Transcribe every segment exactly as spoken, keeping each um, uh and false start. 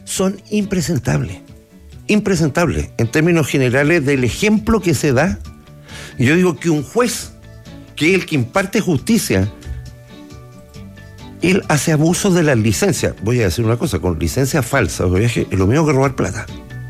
son impresentables. Impresentables en términos generales del ejemplo que se da. Yo digo que un juez, que es el que imparte justicia, él hace abuso de las licencias. Voy a decir una cosa, con licencias falsas o viaje, es lo mismo que robar plata.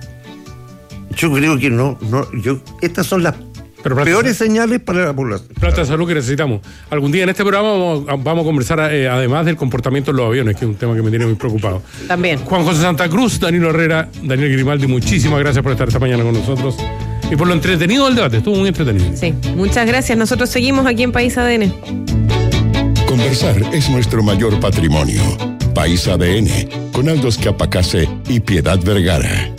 Yo creo que no, no, yo, estas son las Pero peores señales para la población. Plata de salud que necesitamos. Algún día en este programa vamos, vamos a conversar eh, además del comportamiento en los aviones, que es un tema que me tiene muy preocupado. También. Juan José Santa Cruz, Danilo Herrera, Daniel Grimaldi, muchísimas gracias por estar esta mañana con nosotros y por lo entretenido del debate. Estuvo muy entretenido. Sí, muchas gracias. Nosotros seguimos aquí en País A D N. Conversar es nuestro mayor patrimonio. País A D N, con Aldos Capacase y Piedad Vergara.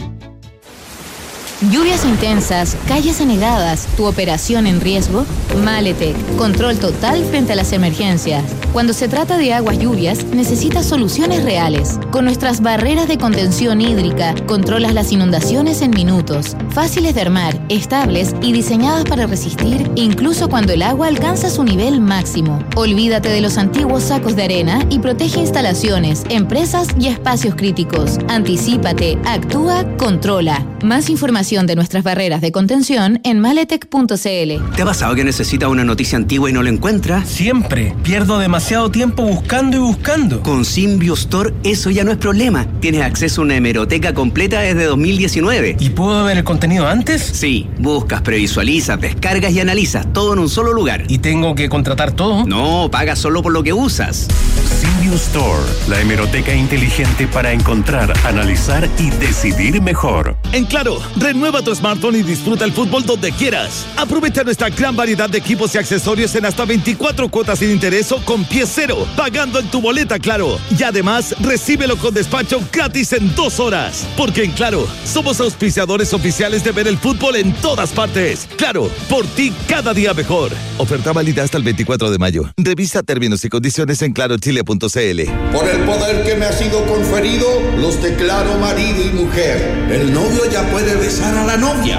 Lluvias intensas, calles anegadas, tu operación en riesgo. Maletec, control total frente a las emergencias. Cuando se trata de aguas lluvias, necesitas soluciones reales. Con nuestras barreras de contención hídrica, controlas las inundaciones en minutos. Fáciles de armar, estables y diseñadas para resistir incluso cuando el agua alcanza su nivel máximo. Olvídate de los antiguos sacos de arena y protege instalaciones, empresas y espacios críticos. Anticípate, actúa, controla. Más información de nuestras barreras de contención en maletec punto c l. ¿Te ha pasado que necesitas una noticia antigua y no la encuentras? Siempre. Pierdo demasiado tiempo buscando y buscando. Con Symbio Store eso ya no es problema. Tienes acceso a una hemeroteca completa desde dos mil diecinueve. ¿Y puedo ver el contenido antes? Sí. Buscas, previsualizas, descargas y analizas todo en un solo lugar. ¿Y tengo que contratar todo? No, pagas solo por lo que usas. Symbio Store, la hemeroteca inteligente para encontrar, analizar y decidir mejor. En Claro, renueva tu smartphone y disfruta el fútbol donde quieras. Aprovecha nuestra gran variedad de equipos y accesorios en hasta veinticuatro cuotas sin interés o con pie cero, pagando en tu boleta Claro. Y además, recíbelo con despacho gratis en dos horas. Porque en Claro, somos auspiciadores oficiales de ver el fútbol en todas partes. Claro, por ti cada día mejor. Oferta válida hasta el veinticuatro de mayo. Revisa términos y condiciones en claro chile punto c l. Por el poder que me ha sido conferido, los declaro marido y mujer. El novio ya puede besar a la novia.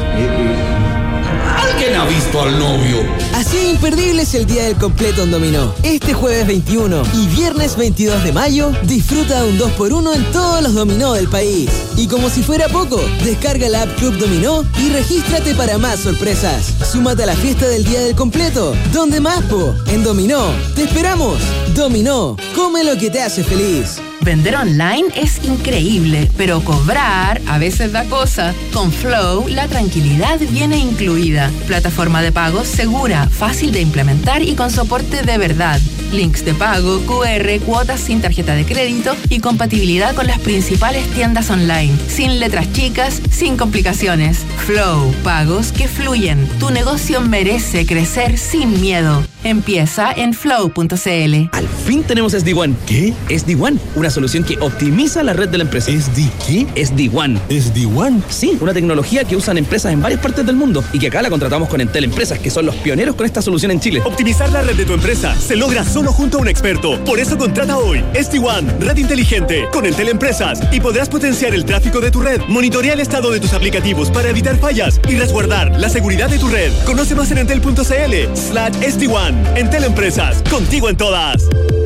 ¿Alguien ha visto al novio? Así de imperdible es el Día del Completo en Dominó. Este jueves veintiuno y viernes veintidós de mayo, disfruta de un dos por uno en todos los dominó del país. Y como si fuera poco, descarga la app Club Dominó y regístrate para más sorpresas. Súmate a la fiesta del Día del Completo. ¿Dónde más, po? En Dominó. ¡Te esperamos! Dominó. Come lo que te hace feliz. Vender online es increíble, pero cobrar a veces da cosa. Con Flow, la tranquilidad viene incluida. Plataforma de pagos segura, fácil de implementar y con soporte de verdad. Links de pago, Q R, cuotas sin tarjeta de crédito y compatibilidad con las principales tiendas online. Sin letras chicas, sin complicaciones. Flow, pagos que fluyen. Tu negocio merece crecer sin miedo. Empieza en flow punto c l. Al fin tenemos S D One. ¿Qué? S D One, una solución que optimiza la red de la empresa. ¿S D qué? S D One. ¿S D One? Sí, una tecnología que usan empresas en varias partes del mundo y que acá la contratamos con Entel Empresas, que son los pioneros con esta solución en Chile. Optimizar la red de tu empresa se logra solo junto a un experto. Por eso contrata hoy S D One, red inteligente, con Entel Empresas y podrás potenciar el tráfico de tu red, monitorea el estado de tus aplicativos para evitar fallas y resguardar la seguridad de tu red. Conoce más en entel punto c l slash S D One. Entel Empresas, contigo en todas.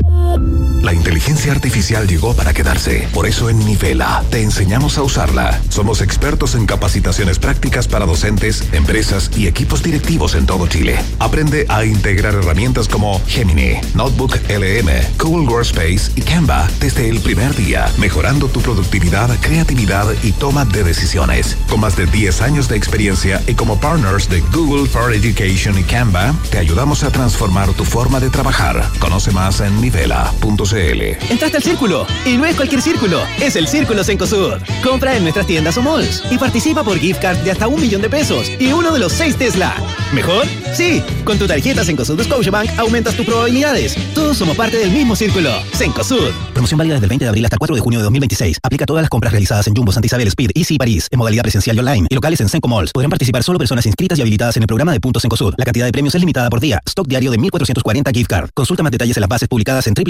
La inteligencia artificial llegó para quedarse. Por eso en Nivela te enseñamos a usarla. Somos expertos en capacitaciones prácticas para docentes, empresas y equipos directivos en todo Chile. Aprende a integrar herramientas como Gemini, Notebook L M, Google Workspace y Canva desde el primer día, mejorando tu productividad, creatividad y toma de decisiones. Con más de diez años de experiencia y como partners de Google for Education y Canva, te ayudamos a transformar tu forma de trabajar. Conoce más en nivela punto c l. Entraste al círculo, y no es cualquier círculo, es el Círculo Cencosud. Compra en nuestras tiendas o malls y participa por gift card de hasta un millón de pesos y uno de los seis Tesla. ¿Mejor? Sí, con tu tarjeta Cencosud Scotiabank aumentas tus probabilidades. Todos somos parte del mismo círculo. Cencosud. Promoción válida desde el veinte de abril hasta el cuatro de junio de dos mil veintiséis. Aplica todas las compras realizadas en Jumbo, Santa Isabel, Speed, Easy y París, en modalidad presencial y online, y locales en Cenco Malls. Podrán participar solo personas inscritas y habilitadas en el programa de Puntos Cencosud. La cantidad de premios es limitada por día. Stock diario de mil cuatrocientos cuarenta gift card. Consulta más detalles en las bases publicadas en doble u doble u doble u punto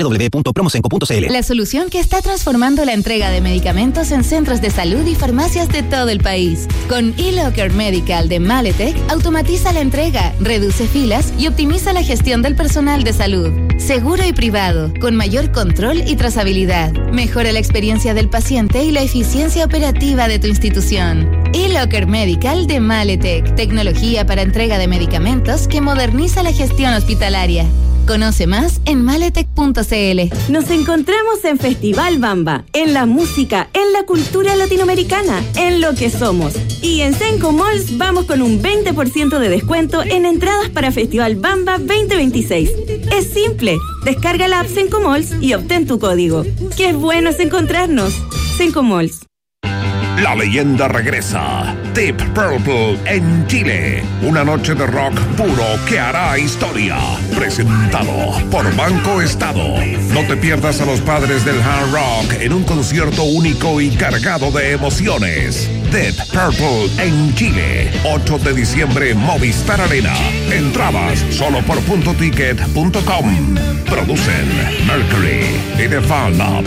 contacto promosenco punto c l. La solución que está transformando la entrega de medicamentos en centros de salud y farmacias de todo el país. Con eLocker Medical de Maletec, automatiza la entrega, reduce filas y optimiza la gestión del personal de salud. Seguro y privado, con mayor control y trazabilidad. Mejora la experiencia del paciente y la eficiencia operativa de tu institución. eLocker Medical de Maletec, tecnología para entrega de medicamentos que moderniza la gestión hospitalaria. Conoce más en maletec punto c l. Nos encontramos en Festival Bamba, en la música, en la cultura latinoamericana, en lo que somos. Y en Senco Malls vamos con un veinte por ciento de descuento en entradas para Festival Bamba veinte veintiséis. Es simple, descarga la app Senco Malls y obtén tu código. ¡Qué bueno es encontrarnos! Senco Malls. La leyenda regresa. Deep Purple en Chile. Una noche de rock puro que hará historia. Presentado por Banco Estado. No te pierdas a los padres del hard rock en un concierto único y cargado de emociones. Deep Purple en Chile. ocho de diciembre, Movistar Arena. Entradas solo por punto ticket punto com. Producen Mercury y The Fan Lab.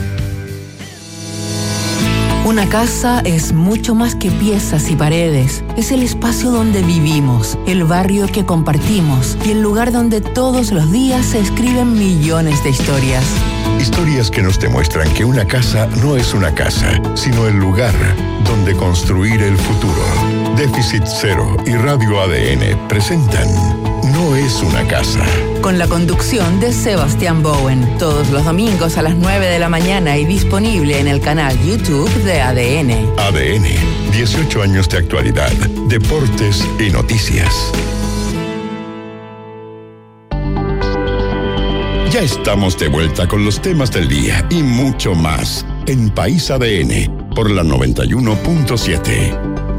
Una casa es mucho más que piezas y paredes. Es el espacio donde vivimos, el barrio que compartimos y el lugar donde todos los días se escriben millones de historias. Historias que nos demuestran que una casa no es una casa, sino el lugar donde construir el futuro. Déficit Cero y Radio A D N presentan No es una casa. Con la conducción de Sebastián Bowen, todos los domingos a las nueve de la mañana y disponible en el canal YouTube de A D N. A D N, dieciocho años de actualidad, deportes y noticias. Ya estamos de vuelta con los temas del día y mucho más en País A D N por la noventa y uno punto siete.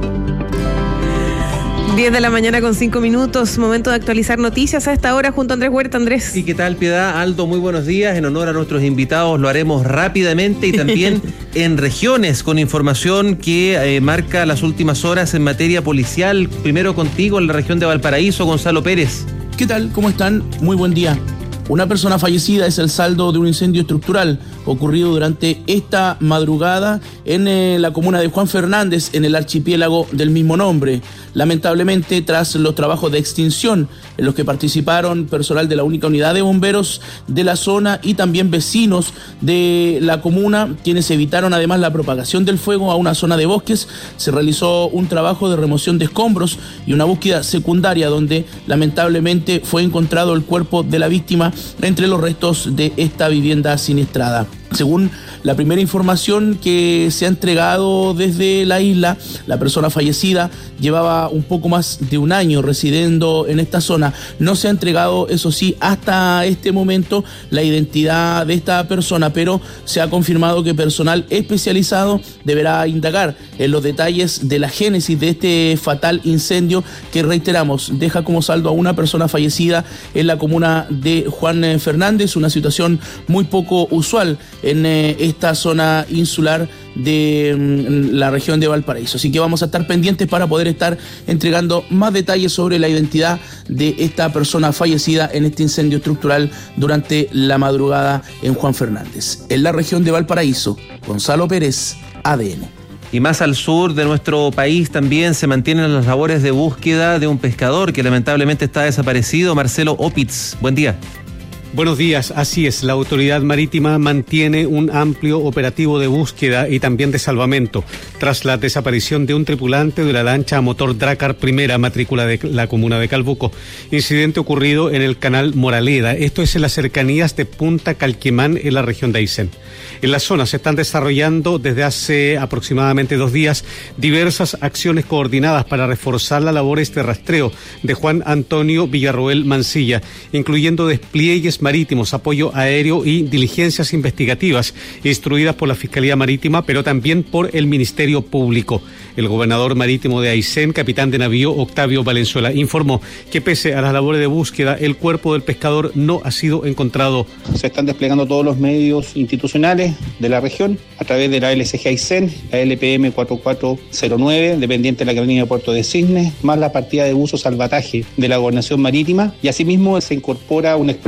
diez de la mañana con cinco minutos, momento de actualizar noticias a esta hora junto a Andrés Huerta. Andrés. ¿Y qué tal, Piedad? Aldo, muy buenos días. En honor a nuestros invitados lo haremos rápidamente y también en regiones con información que eh, marca las últimas horas en materia policial. Primero contigo en la región de Valparaíso, Gonzalo Pérez. ¿Qué tal? ¿Cómo están? Muy buen día. Una persona fallecida es el saldo de un incendio estructural ocurrido durante esta madrugada en eh, la comuna de Juan Fernández, en el archipiélago del mismo nombre. Lamentablemente, tras los trabajos de extinción en los que participaron personal de la única unidad de bomberos de la zona y también vecinos de la comuna, quienes evitaron además la propagación del fuego a una zona de bosques, se realizó un trabajo de remoción de escombros y una búsqueda secundaria donde lamentablemente fue encontrado el cuerpo de la víctima entre los restos de esta vivienda siniestrada. Según la primera información que se ha entregado desde la isla, la persona fallecida llevaba un poco más de un año residiendo en esta zona. No se ha entregado, eso sí, hasta este momento la identidad de esta persona, pero se ha confirmado que personal especializado deberá indagar en los detalles de la génesis de este fatal incendio que, reiteramos, deja como saldo a una persona fallecida en la comuna de Juan Fernández, una situación muy poco usual en eh, esta zona insular de mm, la región de Valparaíso. Así que vamos a estar pendientes para poder estar entregando más detalles sobre la identidad de esta persona fallecida en este incendio estructural durante la madrugada en Juan Fernández. En la región de Valparaíso, Gonzalo Pérez, A D N. Y más al sur de nuestro país también se mantienen las labores de búsqueda de un pescador que lamentablemente está desaparecido, Marcelo Opitz. Buen día. Buenos días, así es, la autoridad marítima mantiene un amplio operativo de búsqueda y también de salvamento tras la desaparición de un tripulante de la lancha a motor Dracar Primera, matrícula de la comuna de Calbuco. Incidente ocurrido en el canal Moraleda, esto es en las cercanías de Punta Calquimán en la región de Aysén. En la zona se están desarrollando desde hace aproximadamente dos días diversas acciones coordinadas para reforzar las labores de rastreo de Juan Antonio Villarroel Mancilla, incluyendo despliegues marítimos, apoyo aéreo y diligencias investigativas instruidas por la Fiscalía Marítima, pero también por el Ministerio Público. El gobernador marítimo de Aysén, capitán de navío Octavio Valenzuela, informó que pese a las labores de búsqueda, el cuerpo del pescador no ha sido encontrado. Se están desplegando todos los medios institucionales de la región a través de la L S G Aysén, la L P M cuatro cuatro cero nueve, dependiente de la Academia de Puerto de Cisnes, más la partida de buzo salvataje de la Gobernación Marítima, y asimismo se incorpora una exploración aeronáutica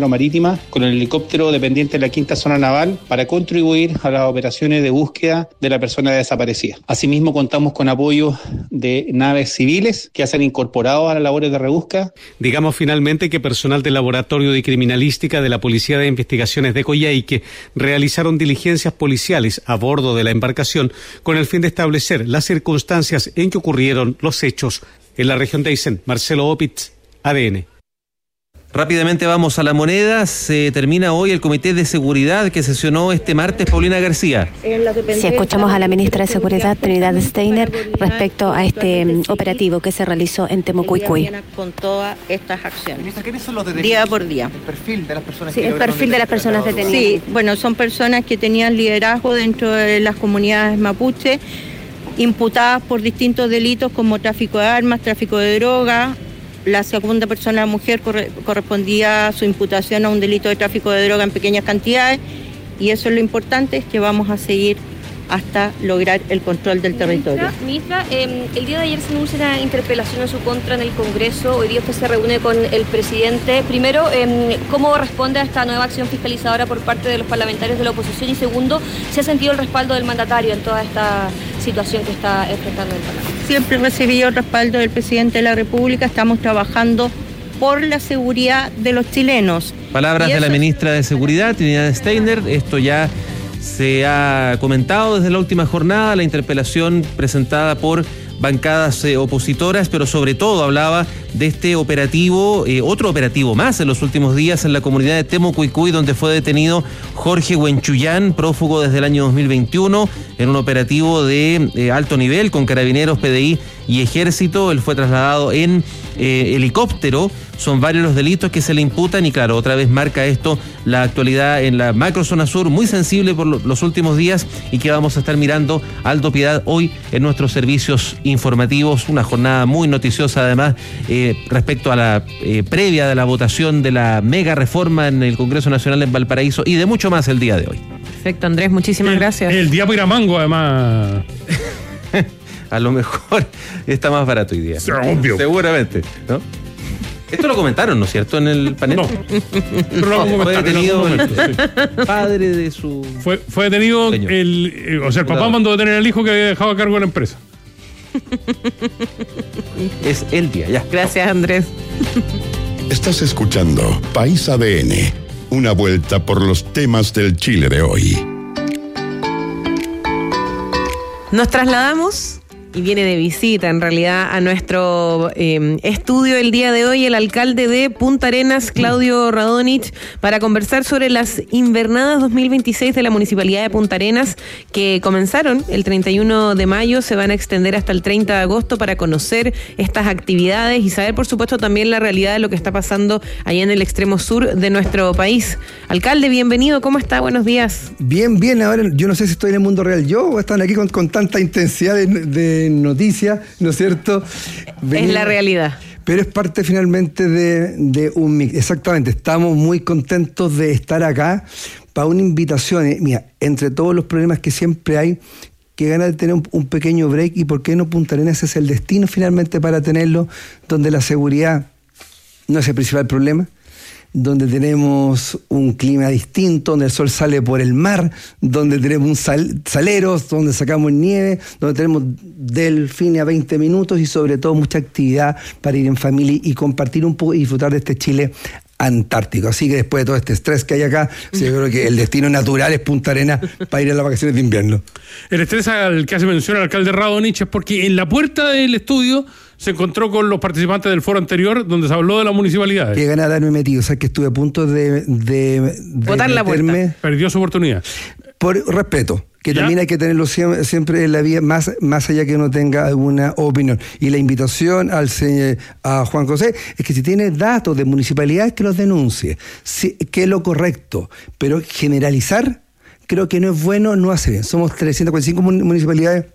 Carabineros Marítima con el helicóptero dependiente de la Quinta Zona Naval para contribuir a las operaciones de búsqueda de la persona desaparecida. Asimismo, contamos con apoyo de naves civiles que se han incorporado a las labores de rebúsqueda. Digamos finalmente que personal del Laboratorio de Criminalística de la Policía de Investigaciones de Coyhaique realizaron diligencias policiales a bordo de la embarcación con el fin de establecer las circunstancias en que ocurrieron los hechos en la región de Aysén. Marcelo Opitz, A D N. Rápidamente vamos a La Moneda. Se termina hoy el Comité de Seguridad que sesionó este martes. Paulina García. Si escuchamos a la ministra de Seguridad, Trinidad Steiner, respecto a este um, operativo que se realizó en Temucuicui. Con todas estas acciones. ¿Quiénes son los detenidos? Día por día. El perfil de las personas sí, que el perfil de las personas detenidas. Sí, bueno, son personas que tenían liderazgo dentro de las comunidades mapuche, imputadas por distintos delitos como tráfico de armas, tráfico de droga. La segunda persona, la mujer, corre, correspondía a su imputación a un delito de tráfico de droga en pequeñas cantidades, y eso es lo importante, es que vamos a seguir hasta lograr el control del territorio. Ministra, eh, el día de ayer se anuncia una interpelación en su contra en el Congreso. Hoy día usted se reúne con el presidente. Primero, eh, ¿cómo responde a esta nueva acción fiscalizadora por parte de los parlamentarios de la oposición? Y segundo, ¿se ha sentido el respaldo del mandatario en toda esta situación que está enfrentando el Parlamento? Siempre he recibido el respaldo del presidente de la República. Estamos trabajando por la seguridad de los chilenos. Palabras de la ministra de Seguridad, Trinidad Steiner. Esto ya se ha comentado desde la última jornada, la interpelación presentada por bancadas eh, opositoras, pero sobre todo hablaba de este operativo, eh, otro operativo más en los últimos días en la comunidad de Temucuicui, donde fue detenido Jorge Huenchuyán, prófugo desde el año dos mil veintiuno, en un operativo de eh, alto nivel con carabineros, P D I y ejército. Él fue trasladado en eh, helicóptero. Son varios los delitos que se le imputan y claro, otra vez marca esto la actualidad en la macrozona sur, muy sensible por lo, los últimos días, y que vamos a estar mirando, Aldo Piedad, hoy en nuestros servicios informativos. Una jornada muy noticiosa además eh, respecto a la eh, previa de la votación de la mega reforma en el Congreso Nacional en Valparaíso y de mucho más el día de hoy. Perfecto, Andrés, muchísimas el, gracias. El día para ir a Mango, además. A lo mejor está más barato hoy día. Sí, obvio. Seguramente, ¿no? Esto lo comentaron, ¿no es cierto?, en el panel. No, pero no, no fue detenido el sí. padre de su... Fue, fue detenido, el, el, o sea, el papá mandó a detener al hijo que había dejado a cargo de la empresa. Es el día, ya. Gracias, Andrés. Estás escuchando País A D N, una vuelta por los temas del Chile de hoy. Nos trasladamos, y viene de visita en realidad, a nuestro eh, estudio el día de hoy el alcalde de Punta Arenas, Claudio Radonich, para conversar sobre las invernadas dos mil veintiséis de la Municipalidad de Punta Arenas, que comenzaron el treinta y uno de mayo, se van a extender hasta el treinta de agosto para conocer estas actividades y saber, por supuesto, también la realidad de lo que está pasando allá en el extremo sur de nuestro país. Alcalde, bienvenido, ¿cómo está? Buenos días. Bien, bien, ahora yo no sé si estoy en el mundo real yo o están aquí con, con tanta intensidad de, de noticias, ¿no es cierto? Venimos, es la realidad. Pero es parte finalmente de, de un mix. Exactamente, estamos muy contentos de estar acá para una invitación. Eh, mira, entre todos los problemas que siempre hay, que ganas de tener un, un pequeño break, y por qué no Punta Arenas es el destino finalmente para tenerlo, donde la seguridad no es el principal problema, donde tenemos un clima distinto, donde el sol sale por el mar, donde tenemos un sal, saleros, donde sacamos nieve, donde tenemos delfines a veinte minutos y sobre todo mucha actividad para ir en familia y compartir un poco y disfrutar de este Chile antártico. Así que después de todo este estrés que hay acá, sí, yo creo que el destino natural es Punta Arenas para ir a las vacaciones de invierno. El estrés al que hace mención el alcalde Radonich es porque en la puerta del estudio se encontró con los participantes del foro anterior donde se habló de la municipalidad. Qué ganas de haberme metido, o sea que estuve a punto de, de, de botar la puerta. Perdió su oportunidad. Por respeto, que ¿Ya? también hay que tenerlo siempre, siempre en la vida, más, más allá que uno tenga alguna opinión. Y la invitación al señor, a Juan José, es que si tiene datos de municipalidades, que los denuncie, sí, que es lo correcto, pero generalizar creo que no es bueno, no hace bien. Somos trescientas cuarenta y cinco municipalidades.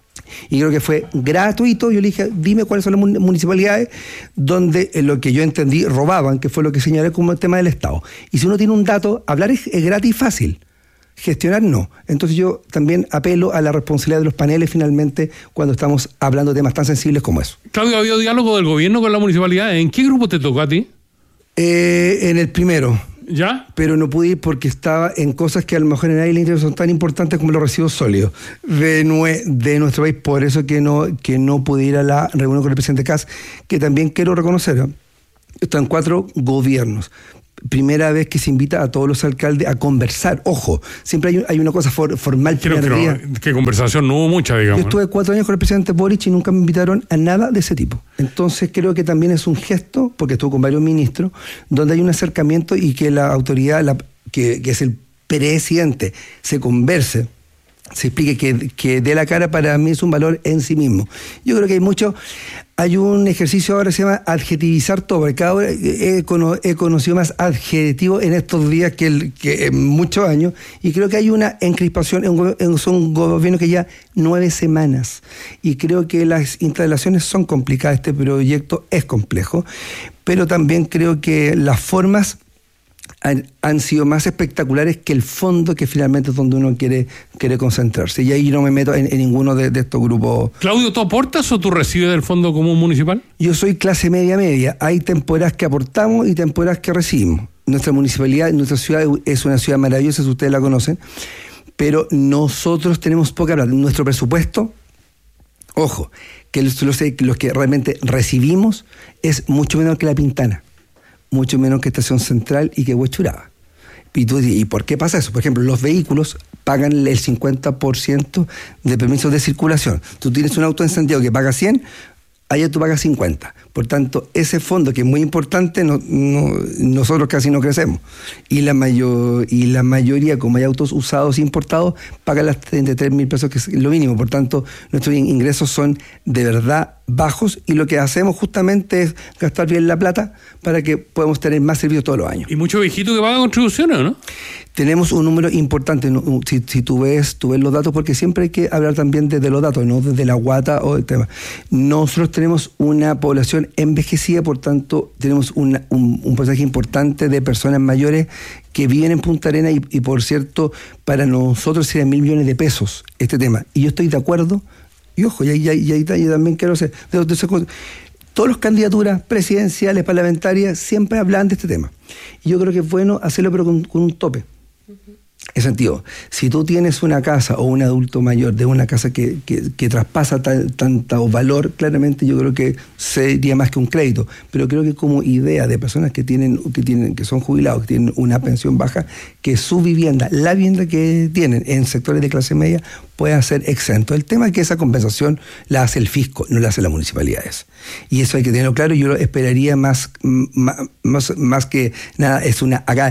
Y creo que fue gratuito. Yo le dije, dime cuáles son las municipalidades donde eh, lo que yo entendí robaban, que fue lo que señalé como el tema del Estado. Y si uno tiene un dato, hablar es, es gratis y fácil, gestionar no. Entonces yo también apelo a la responsabilidad de los paneles finalmente cuando estamos hablando de temas tan sensibles como eso. Claudio, ¿había diálogo del gobierno con la municipalidad? ¿En qué grupo te tocó a ti? Eh, en el primero. ¿Ya? Pero no pude ir porque estaba en cosas que a lo mejor en nadie le interesan, son tan importantes como los residuos sólidos de, nue de nuestro país. Por eso que no, que no pude ir a la reunión con el presidente Kast, que también quiero reconocer, ¿eh? Están cuatro gobiernos. Primera vez que se invita a todos los alcaldes a conversar. Ojo, siempre hay, hay una cosa for, formal. Creo que, no, que conversación no hubo mucha, digamos. Yo estuve cuatro años con el presidente Boric y nunca me invitaron a nada de ese tipo. Entonces creo que también es un gesto, porque estuve con varios ministros, donde hay un acercamiento y que la autoridad, la, que, que es el presidente, se converse, se explique, que, que dé la cara, para mí es un valor en sí mismo. Yo creo que hay mucho... Hay un ejercicio ahora que se llama adjetivizar todo, porque cada vez he, he conocido más adjetivos en estos días que, el, que en muchos años, y creo que hay una encrispación, en un, en un gobierno que ya nueve semanas, y creo que las instalaciones son complicadas, este proyecto es complejo, pero también creo que las formas Han, han sido más espectaculares que el fondo, que finalmente es donde uno quiere, quiere concentrarse. Y ahí no me meto en, en ninguno de, de estos grupos. Claudio, ¿tú aportas o tú recibes del Fondo Común Municipal? Yo soy clase media media. Hay temporadas que aportamos y temporadas que recibimos. Nuestra municipalidad, nuestra ciudad es una ciudad maravillosa, si ustedes la conocen, pero nosotros tenemos poca plata. Nuestro presupuesto, ojo, que los, los, los que realmente recibimos es mucho menor que La Pintana, mucho menos que Estación Central y que Huechuraba. ¿Y, tú, ¿Y por qué pasa eso? Por ejemplo, los vehículos pagan el cincuenta por ciento de permisos de circulación. Tú tienes un auto en Santiago que paga cien, allá tú pagas cincuenta. Por tanto, ese fondo, que es muy importante, no, no, nosotros casi no crecemos. Y la, mayor, y la mayoría, como hay autos usados e importados, pagan las treinta y tres mil pesos, que es lo mínimo. Por tanto, nuestros ingresos son de verdad bajos, y lo que hacemos justamente es gastar bien la plata para que podamos tener más servicios todos los años. ¿Y mucho viejito que paga contribuciones, no? Tenemos un número importante, ¿no? si, si tú ves, tú ves los datos, porque siempre hay que hablar también desde los datos, no desde la guata o del tema. Nosotros tenemos una población envejecida, por tanto tenemos una, un, un porcentaje importante de personas mayores que viven en Punta Arenas, y, y por cierto, para nosotros serían mil millones de pesos este tema. Y yo estoy de acuerdo, y ojo, y ahí, y ahí, y ahí yo también quiero hacer, de, de, de, todas las candidaturas presidenciales, parlamentarias, siempre hablan de este tema. Y yo creo que es bueno hacerlo, pero con, con un tope. En sentido, si tú tienes una casa o un adulto mayor de una casa que, que, que traspasa tal, tanto valor, claramente yo creo que sería más que un crédito. Pero creo que como idea de personas que tienen, que tienen, que son jubilados, que tienen una pensión baja, que su vivienda, la vivienda que tienen en sectores de clase media, pueda ser exento. El tema es que esa compensación la hace el fisco, no la hace las municipalidades. Y eso hay que tenerlo claro. Yo esperaría más, más, más, más que nada, es una acá.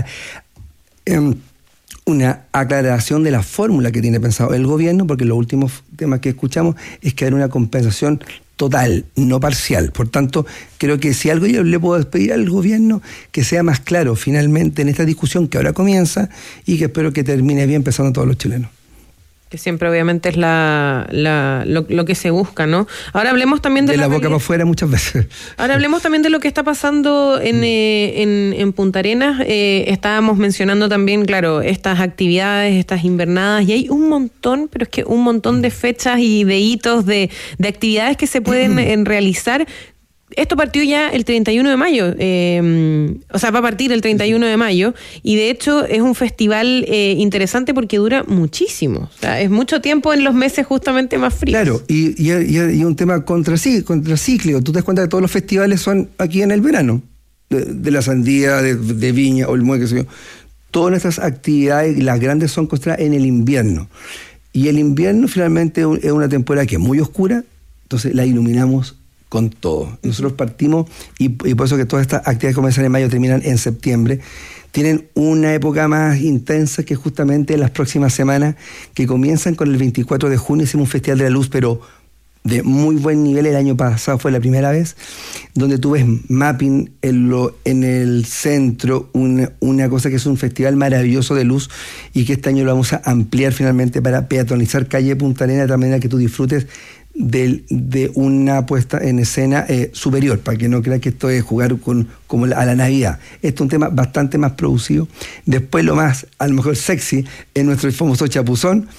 Eh, una aclaración de la fórmula que tiene pensado el gobierno, porque los últimos temas que escuchamos es que hay una compensación total, no parcial. Por tanto, creo que si algo yo le puedo pedir al gobierno, que sea más claro finalmente en esta discusión que ahora comienza, y que espero que termine bien pensando a todos los chilenos. Que siempre obviamente es la, la lo, lo que se busca, ¿no? Ahora hablemos también de, de la, la boca para afuera muchas veces. Ahora hablemos también de lo que está pasando en, eh, en, en Punta Arenas. Eh, estábamos mencionando también, claro, estas actividades, estas invernadas, y hay un montón, pero es que un montón de fechas y de hitos, de, de actividades que se pueden en, realizar. Esto partió ya el treinta y uno de mayo, eh, o sea, va a partir el treinta y uno de mayo, y de hecho es un festival eh, interesante porque dura muchísimo, o sea, es mucho tiempo en los meses justamente más fríos. Claro, y, y, y un tema contracíclico. Tú te das cuenta que todos los festivales son aquí en el verano, de, de la sandía, de, de viña o el muelle, qué sé yo. Todas nuestras actividades, las grandes, son concentradas en el invierno. Y el invierno finalmente es una temporada que es muy oscura, entonces la iluminamos con todo. Nosotros partimos, y, y por eso que todas estas actividades comienzan en mayo, terminan en septiembre. Tienen una época más intensa, que es justamente las próximas semanas, que comienzan con el veinticuatro de junio. Hicimos un Festival de la Luz, pero de muy buen nivel. El año pasado fue la primera vez, donde tú ves mapping en, lo, en el centro, una, una cosa que es un festival maravilloso de luz, y que este año lo vamos a ampliar finalmente para peatonalizar calle Punta Arenas, de tal manera que tú disfrutes De, de una puesta en escena eh, superior, para que no creas que esto es jugar con, como a la Navidad. Esto es un tema bastante más producido. Después, lo más, a lo mejor sexy, es nuestro famoso chapuzón,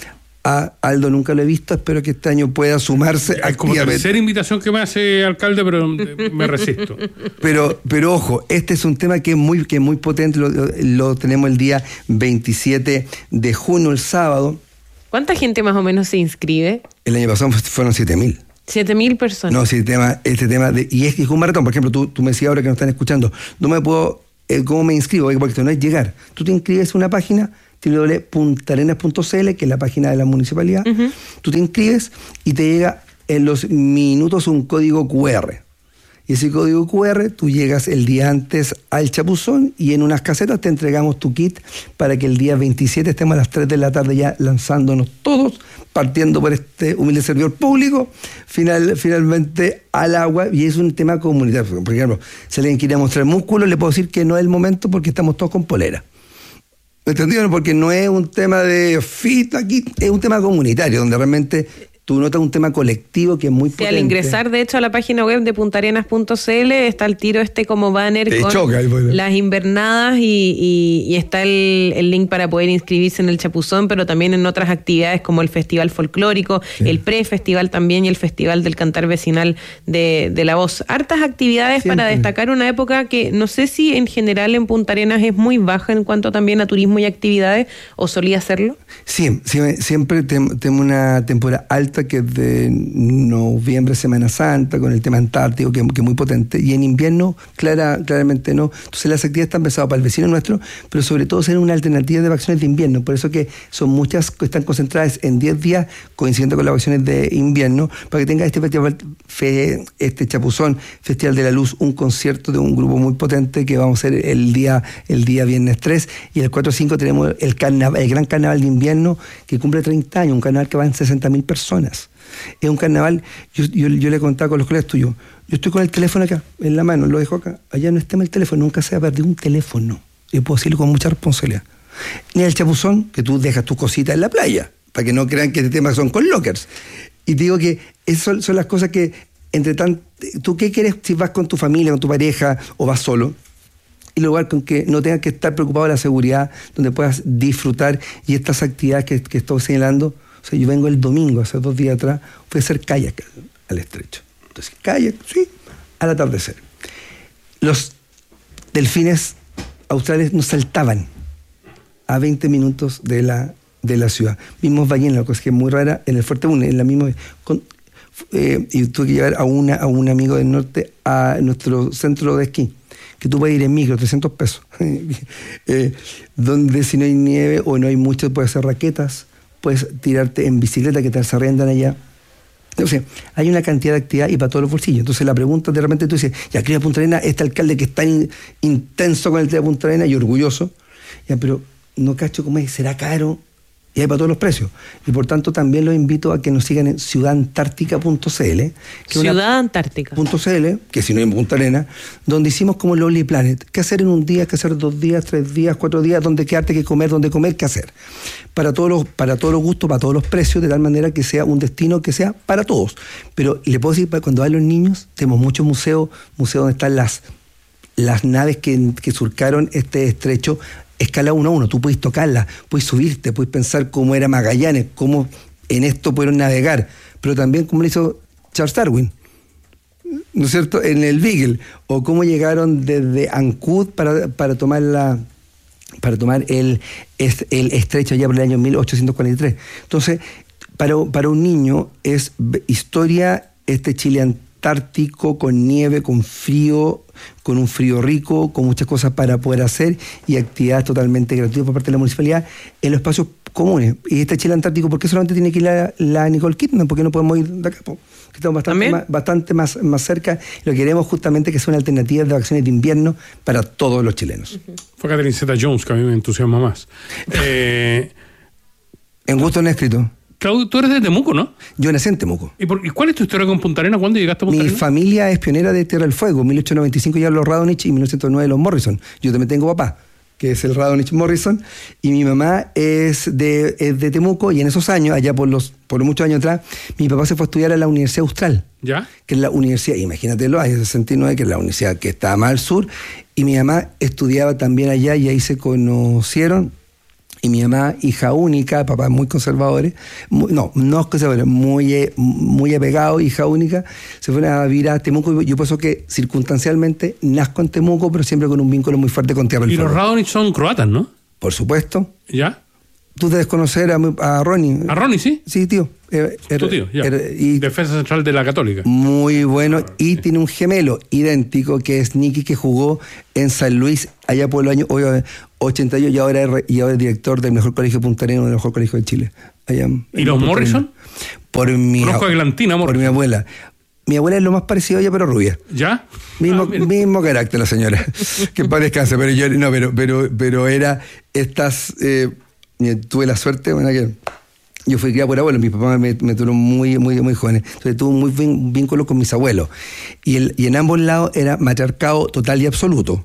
A Aldo nunca lo he visto, espero que este año pueda sumarse Es como activamente. tercera invitación que me hace alcalde, pero me resisto. Pero, pero ojo, este es un tema que es muy, que es muy potente, lo, lo tenemos el día veintisiete de junio, el sábado. ¿Cuánta gente más o menos se inscribe? El año pasado fueron siete mil. Siete mil personas. No, sí, el tema, este tema, de, y es que es un maratón, por ejemplo, tú, tú me decías ahora que nos están escuchando, no me puedo, eh, ¿cómo me inscribo? Porque esto no es llegar. Tú te inscribes en una página, doble u doble u doble punto punta arenas punto c l, que es la página de la municipalidad. Uh-huh. Tú te inscribes y te llega en los minutos un código cu erre. Y ese código cu erre, tú llegas el día antes al Chapuzón y en unas casetas te entregamos tu kit para que el día veintisiete estemos a las tres de la tarde ya lanzándonos todos, partiendo por este humilde servidor público, final, finalmente al agua. Y es un tema comunitario. Por ejemplo, si alguien quiere mostrar músculo, le puedo decir que no es el momento porque estamos todos con polera. ¿Me entendieron? Porque no es un tema de fit aquí, es un tema comunitario, donde realmente tú notas un tema colectivo que es muy sí, potente. Al ingresar, de hecho, a la página web de punta arenas punto c l está el tiro este como banner Te con choca, las invernadas y, y, y está el, el link para poder inscribirse en el Chapuzón, pero también en otras actividades como el Festival Folclórico, sí. el Pre-Festival también y el Festival del Cantar Vecinal de, de la Voz. Hartas actividades Siempre. Para destacar una época que no sé si en general en Punta Arenas es muy baja en cuanto también a turismo y actividades, ¿o solía serlo? Sí, siempre, siempre tenemos una temporada alta que es de noviembre, Semana Santa, con el tema antártico, que, que es muy potente, y en invierno, clara, claramente no. Entonces las actividades están pensadas para el vecino nuestro, pero sobre todo ser una alternativa de vacaciones de invierno, por eso que son muchas que están concentradas en diez días, coincidiendo con las vacaciones de invierno, para que tenga este festival, fe, este Chapuzón, Festival de la Luz, un concierto de un grupo muy potente que vamos a hacer el día, el día viernes tres, y el cuatro cinco tenemos el, carnaval, el gran carnaval de invierno, que cumple treinta años, un carnaval que va en sesenta mil personas. Es un carnaval, yo, yo, yo le contaba con los colegas tuyos, yo estoy con el teléfono acá, en la mano, lo dejo acá, allá no está el teléfono, nunca se ha perdido un teléfono, y puedo decirlo con mucha responsabilidad. Ni el Chapuzón, que tú dejas tus cositas en la playa, para que no crean que este tema son con lockers. Y te digo que esas son, son las cosas que, entre tanto, ¿tú qué quieres si vas con tu familia, con tu pareja, o vas solo? Y lugar con que no tengas que estar preocupado de la seguridad, donde puedas disfrutar, y estas actividades que, que estoy señalando. O sea, yo vengo el domingo, hace dos días atrás, fui a hacer kayak al, al estrecho. Entonces, kayak, sí, al atardecer. Los delfines australes nos saltaban a veinte minutos de la, de la ciudad. Vimos ballenas, cosa que es muy rara, en el Fuerte Bune, en la misma... Con, eh, y tuve que llevar a, una, a un amigo del norte a nuestro centro de esquí, que tú puedes ir en micro, trescientos pesos. eh, donde si no hay nieve o no hay mucho, puedes hacer raquetas, puedes tirarte en bicicleta que te arrendan allá. Entonces, hay una cantidad de actividad y para todos los bolsillos. Entonces, la pregunta de repente tú dices, ya, aquí en Punta Arenas, este alcalde que es tan intenso con el tema de Punta Arenas y orgulloso, ya, pero no cacho cómo es, será caro, y hay para todos los precios. Y por tanto, también los invito a que nos sigan en ciudad antártica punto c l. ciudad antártica punto c l, que si no en Punta Arenas, donde hicimos como Lonely Planet. ¿Qué hacer en un día? ¿Qué hacer dos días, tres días, cuatro días? ¿Dónde quedarte? ¿Qué comer? ¿Dónde comer? ¿Qué hacer? Para todos los, para todos los gustos, para todos los precios, de tal manera que sea un destino que sea para todos. Pero le puedo decir, cuando van los niños, tenemos muchos museos, museos donde están las, las naves que, que surcaron este estrecho, escala uno a uno, tú puedes tocarla, puedes subirte, puedes pensar cómo era Magallanes, cómo en esto pudieron navegar, pero también cómo lo hizo Charles Darwin, ¿no es cierto?, en el Beagle, o cómo llegaron desde Ancud para, para tomar la para tomar el, el estrecho allá por el año mil ochocientos cuarenta y tres. Entonces, para, para un niño es historia, este Chile antártico, con nieve, con frío, con un frío rico, con muchas cosas para poder hacer y actividades totalmente gratuitas por parte de la municipalidad en los espacios comunes. Y este Chile antártico, ¿por qué solamente tiene que ir la, la Nicole Kidman? ¿Por qué no podemos ir de acá? Porque estamos bastante, más, bastante más, más cerca. Lo que queremos justamente que sea una alternativa de vacaciones de invierno para todos los chilenos. Uh-huh. Fue Catherine Zeta-Jones, que a mí me entusiasma más. eh, en gusto no he escrito. Claudio, tú eres de Temuco, ¿no? Yo nací en Temuco. ¿Y, por, ¿Y cuál es tu historia con Punta Arenas? ¿Cuándo llegaste a Punta Mi Arenas? familia es pionera de Tierra del Fuego. En mil ochocientos noventa y cinco ya los Radonich y mil novecientos nueve los Morrison. Yo también tengo papá, que es el Radonich Morrison, y mi mamá es de, es de Temuco, y en esos años, allá por los por muchos años atrás, mi papá se fue a estudiar a la Universidad Austral. ¿Ya? Que es la universidad, imagínate los años sesenta y nueve, que es la universidad que estaba más al sur, y mi mamá estudiaba también allá, y ahí se conocieron. Y mi mamá, hija única, papás muy conservadores, muy, no, no conservadores, muy, muy apegados, hija única, se fueron a vivir a Temuco. Yo pienso que circunstancialmente nazco en Temuco, pero siempre con un vínculo muy fuerte con Tierra del Y Fuego. los Radonich son croatas, ¿no? Por supuesto. ¿Ya? Tú debes conocer a, a Ronnie. ¿A Ronnie, sí? Sí, tío. Er, er, Tu tío, ya. er, y Defensa central de la Católica. muy bueno. Y tiene un gemelo idéntico que es Nicky, que jugó en San Luis allá por el año ochenta y ocho y ahora es, y ahora es director del mejor colegio puntareño, del mejor colegio de Chile. Allá, ¿Y los Morrison? Por mi, Conozco a Eglantina Morrison. por mi abuela. Mi abuela es lo más parecido a ella, pero rubia. ¿Ya? Mismo, Ah, mismo carácter la señora. Que en paz descanse, pero yo no, pero, pero, pero era estas. Eh, tuve la suerte, bueno, que yo fui criado por abuelos, mis papás me, me tuvieron muy, muy, muy jóvenes. Entonces tuve muy buen vínculo con mis abuelos. Y, el, y en ambos lados era matriarcado total y absoluto.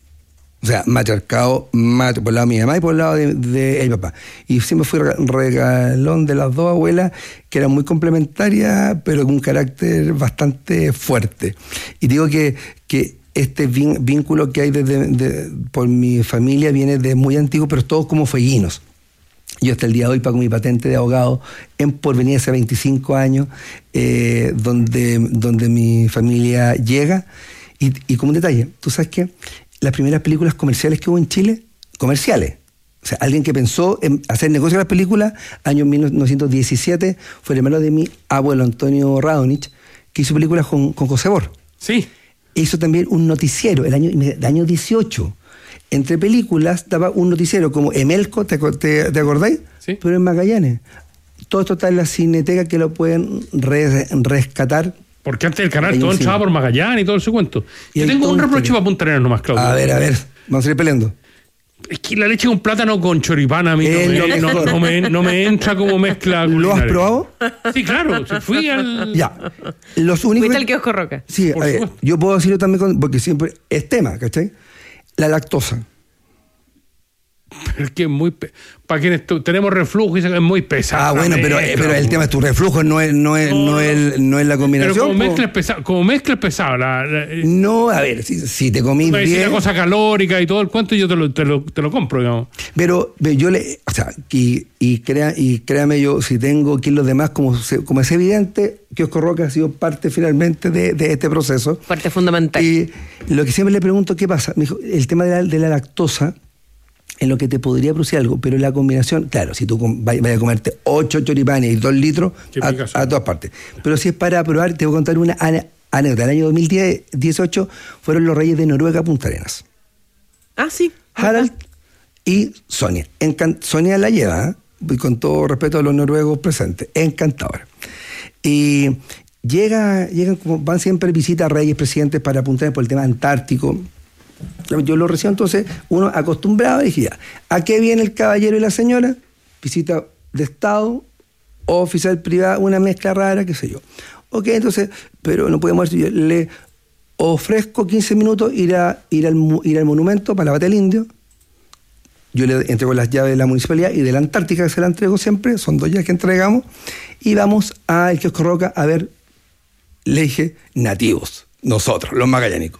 O sea, matriarcado mat, por el lado de mi mamá y por el lado de, de el papá. Y siempre fui regalón de las dos abuelas, que eran muy complementarias, pero con un carácter bastante fuerte. Y digo que, que este vínculo que hay desde, de, por mi familia viene de muy antiguo, pero todos como fueguinos. Yo hasta el día de hoy pago mi patente de abogado en Porvenir hace veinticinco años, eh, donde, donde mi familia llega. Y, y como un detalle, ¿tú sabes qué? Las primeras películas comerciales que hubo en Chile, comerciales. O sea, alguien que pensó en hacer negocio de las películas, año mil novecientos diecisiete, fue el hermano de mi abuelo Antonio Radonich, que hizo películas con, con José Bor. Sí. Hizo también un noticiero, el año, el año dieciocho. Entre películas daba un noticiero como Emelco, ¿te, te, te acordáis? Sí. Pero en Magallanes. Todo esto está en la Cineteca, que lo pueden re, rescatar. Porque antes el canal Hay todo un entraba cine. por Magallanes y todo ese cuento. Y Yo hay tengo todo un un reproche cine. para Punta Arenas nomás, Claudio. A ver, a ver, vamos a seguir peleando. Es que la leche con plátano con choripán a mí Es no lo me, no, mejor. no me, no me entra como mezcla. ¿Lo has culinaria. probado? Sí, claro. Si fui al... Ya. Los únicos... Fuiste al kiosco Roca. Sí, a Por ver, supuesto. yo puedo decirlo también, con- porque siempre es tema, ¿cachai? La lactosa. Es que es muy... pe- Para quienes tu- tenemos reflujo, y es muy pesado. Ah, bueno, pero, pero el tema es tu reflujo, no es, no es, no es, no es la Pero combinación. como po. mezcla es pesado. Como mezcla es pesado. La, la- No, a ver, si, si te comí me decís bien... una cosa calórica y todo el cuento y yo te lo, te lo, te lo compro, digamos. Pero ve, yo le, o sea, y, y, crea, y créame yo, si tengo que los demás, como, se- como es evidente, Kiosco Roca ha sido parte finalmente de, de este proceso. Parte fundamental. Y lo que siempre le pregunto, ¿qué pasa? Me dijo, el tema de la, de la lactosa, en lo que te podría producir algo, pero la combinación, claro, si tú com- vay- vayas a comerte ocho choripanes y dos litros, Qué a, picazón. a todas partes. Pero si es para probar, te voy a contar una ane- anécdota. El año dos mil dieciocho fueron los Reyes de Noruega a Punta Arenas. Ah, sí. Harald y Sonia. Encan- Sonia la lleva, ¿eh? Y con todo respeto a los noruegos presentes, encantadora. Y llega, llegan como van siempre visitas reyes, presidentes para Punta Arenas por el tema antártico. Yo lo recibo entonces, uno acostumbrado, y dije ya, ¿a qué viene el caballero y la señora? Visita de Estado, oficial privada, una mezcla rara, qué sé yo. Ok, entonces, pero no podemos yo le ofrezco quince minutos ir, a, ir, al, mu- ir al monumento para la Bata del Indio. Yo le entrego las llaves de la municipalidad y de la Antártica, que se la entrego siempre, son dos llaves que entregamos, y vamos al Kiosco Roca a ver, le dije, nativos, nosotros, los magallánicos.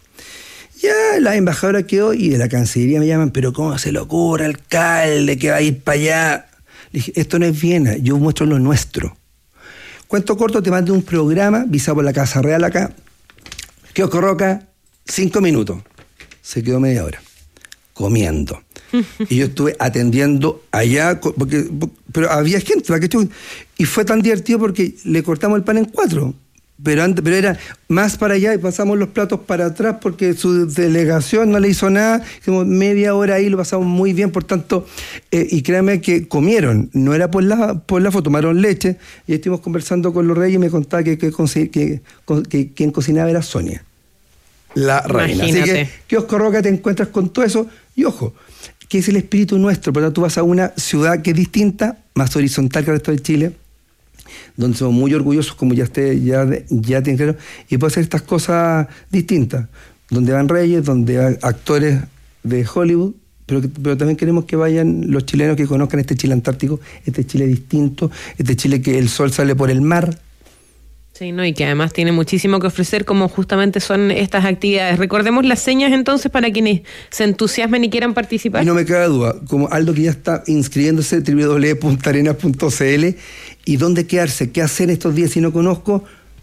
Ya la embajadora quedó y de la Cancillería me llaman, pero ¿cómo se le ocurre, alcalde, que va a ir para allá? Le dije, esto no es Viena, yo muestro lo nuestro. Cuento corto, te mando un programa, visado por la Casa Real acá, Kiosco Roca, cinco minutos. Se quedó media hora, comiendo. Y yo estuve atendiendo allá, co- porque, pero había gente, ¿para qué estuve? Y fue tan divertido porque le cortamos el pan en cuatro. Pero, antes, pero era más para allá y pasamos los platos para atrás porque su delegación no le hizo nada. Hicimos media hora ahí, lo pasamos muy bien, por tanto, eh, y créanme que comieron, no era por la, por la foto, tomaron leche y estuvimos conversando con los reyes y me contaba que, que, que, que, que quien cocinaba era Sonia, la reina. Imagínate. Así que, Kiosco Roca, te encuentras con todo eso y ojo, que es el espíritu nuestro, por lo tanto tú vas a una ciudad que es distinta, más horizontal que el resto de Chile, donde somos muy orgullosos, como ya usted ya, ya tienen claro, y puede hacer estas cosas distintas, donde van reyes, donde hay actores de Hollywood, pero, que- pero también queremos que vayan los chilenos que conozcan este Chile antártico, este Chile distinto, este Chile que el sol sale por el mar, Sí, no, y que además tiene muchísimo que ofrecer, como justamente son estas actividades. Recordemos las señas entonces para quienes se entusiasmen y quieran participar. Y no me cabe duda, como Aldo que ya está inscribiéndose, doble u doble u doble u punto arenas punto c l, y dónde quedarse, qué hacer estos días si no conozco,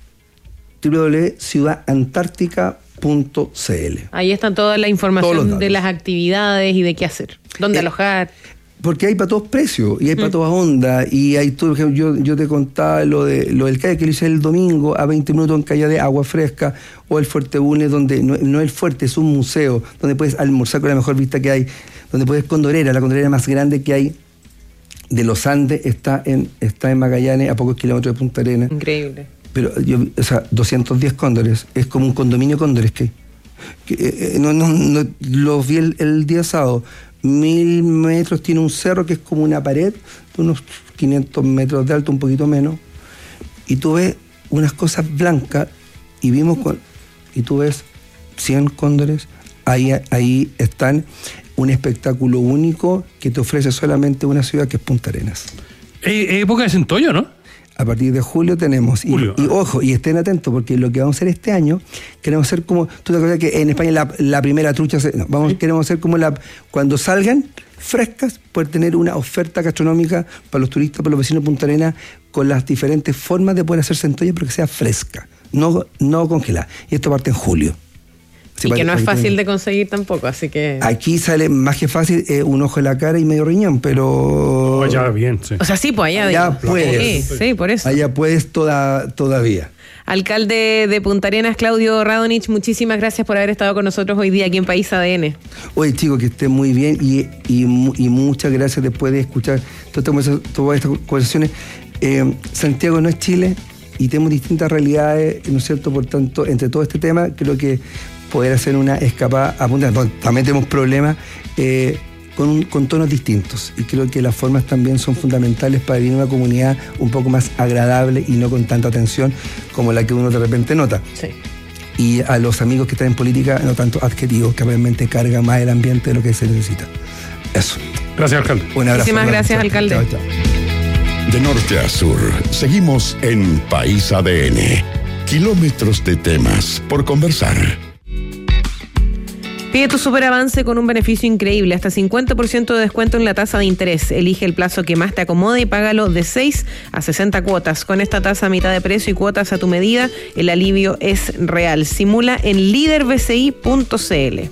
doble u doble u doble u punto ciudad antártica punto c l. Ahí está toda la información de las actividades y de qué hacer, dónde eh, alojar. Porque hay para todos precios y hay para mm. todas ondas. Y hay todo, yo, yo te contaba lo de lo del kayak que lo hice el domingo a veinte minutos en Calle de Agua Fresca, o el Fuerte Bulnes, donde no, no es el fuerte, es un museo, donde puedes almorzar con la mejor vista que hay, donde puedes condorera, la condorera más grande que hay de los Andes está en, está en Magallanes, a pocos kilómetros de Punta Arenas. Increíble. Pero yo, o sea, doscientos diez cóndores, es como un condominio cóndores que, que eh, no, no, no, los vi el, el día sábado. Mil metros tiene un cerro que es como una pared de unos quinientos metros de alto, un poquito menos, y tú ves unas cosas blancas y vimos con, y tú ves cien cóndores, ahí, ahí están, un espectáculo único que te ofrece solamente una ciudad que es Punta Arenas. Es época de centollo, ¿no? A partir de julio tenemos, y, y ojo, y estén atentos, porque lo que vamos a hacer este año, queremos hacer como, tú te acuerdas que en España la, la primera trucha, se, no, vamos, ¿sí? Queremos hacer como la, cuando salgan frescas, poder tener una oferta gastronómica para los turistas, para los vecinos de Punta Arenas, con las diferentes formas de poder hacer centolla, pero que sea fresca, no, no congelada. Y esto parte en julio. Y sí, que no es fácil de conseguir tampoco, así que... Aquí sale más que fácil eh, un ojo en la cara y medio riñón, pero... Oh, allá bien, sí. O sea, sí, pues allá... Allá puedes. Sí, sí, por eso. Allá puedes toda, todavía. Alcalde de Punta Arenas, Claudio Radonich, muchísimas gracias por haber estado con nosotros hoy día aquí en País A D N. Oye, chicos, que estén muy bien y, y, y muchas gracias después de escuchar todas estas, todas estas conversaciones. Eh, Santiago no es Chile y tenemos distintas realidades, ¿no es cierto? Por tanto, entre todo este tema, creo que poder hacer una escapada a Punta Arenas. También tenemos problemas eh, con, un, con tonos distintos, y creo que las formas también son fundamentales para vivir una comunidad un poco más agradable y no con tanta tensión como la que uno de repente nota. Sí. Y a los amigos que están en política, no tanto adjetivos, que realmente carga más el ambiente de lo que se necesita. Eso. Gracias, alcalde. Un abrazo. Muchísimas gracias, chao, alcalde. Chao, chao. De norte a sur, seguimos en País A D N. Kilómetros de temas por conversar. Pide tu superavance con un beneficio increíble, hasta cincuenta por ciento de descuento en la tasa de interés. Elige el plazo que más te acomode y págalo de seis a sesenta cuotas. Con esta tasa a mitad de precio y cuotas a tu medida, el alivio es real. Simula en líder b c i punto c l.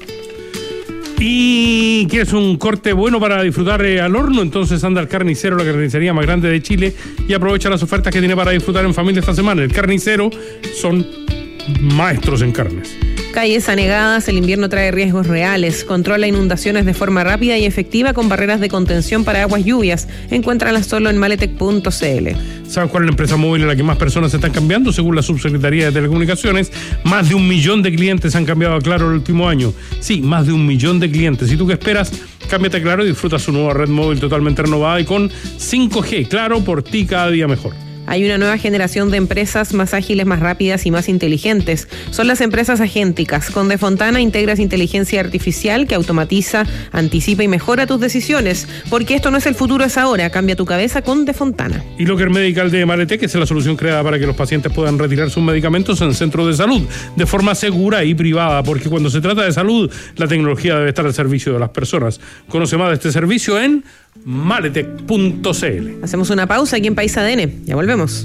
¿Y quieres un corte bueno para disfrutar eh, al horno? Entonces anda al Carnicero, la carnicería más grande de Chile, y aprovecha las ofertas que tiene para disfrutar en familia esta semana. El Carnicero son maestros en carnes. Calles anegadas, el invierno trae riesgos reales. Controla inundaciones de forma rápida y efectiva con barreras de contención para aguas lluvias. Encuéntralas solo en maletec punto c l. ¿Sabes cuál es la empresa móvil en la que más personas se están cambiando? Según la Subsecretaría de Telecomunicaciones, más de un millón de clientes han cambiado a Claro el último año. Sí, más de un millón de clientes. ¿Y tú qué esperas? Cámbiate a Claro y disfruta su nueva red móvil totalmente renovada y con cinco G. Claro, por ti cada día mejor. Hay una nueva generación de empresas más ágiles, más rápidas y más inteligentes. Son las empresas agénticas. Con Defontana integras inteligencia artificial que automatiza, anticipa y mejora tus decisiones. Porque esto no es el futuro, es ahora. Cambia tu cabeza con Defontana. Y Locker Medical de Maletec es la solución creada para que los pacientes puedan retirar sus medicamentos en centros de salud de forma segura y privada. Porque cuando se trata de salud, la tecnología debe estar al servicio de las personas. Conoce más de este servicio en maletec punto c l. Hacemos una pausa aquí en País A D N. Ya volvemos.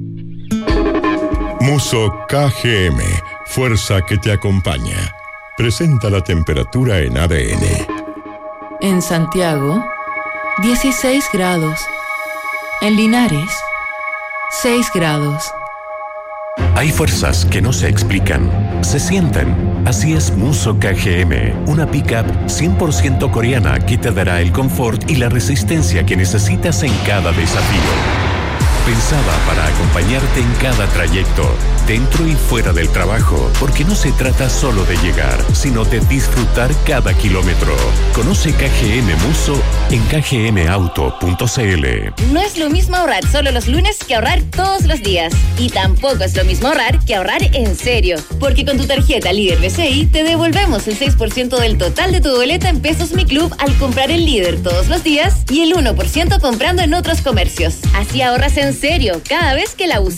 Muso K G M, fuerza que te acompaña. Presenta la temperatura en A D N. En Santiago, dieciséis grados. En Linares, seis grados. Hay fuerzas que no se explican, se sienten. Así es Muso K G M, una pickup cien por ciento coreana que te dará el confort y la resistencia que necesitas en cada desafío. Pensada para acompañarte en cada trayecto, dentro y fuera del trabajo, porque no se trata solo de llegar, sino de disfrutar cada kilómetro. Conoce K G M Muso en k g m auto punto c l. No es lo mismo ahorrar solo los lunes que ahorrar todos los días. Y tampoco es lo mismo ahorrar que ahorrar en serio. Porque con tu tarjeta Líder B C I te devolvemos el seis por ciento del total de tu boleta en Pesos Mi Club al comprar en Líder todos los días y el uno por ciento comprando en otros comercios. Así ahorras en serio cada vez que la usas.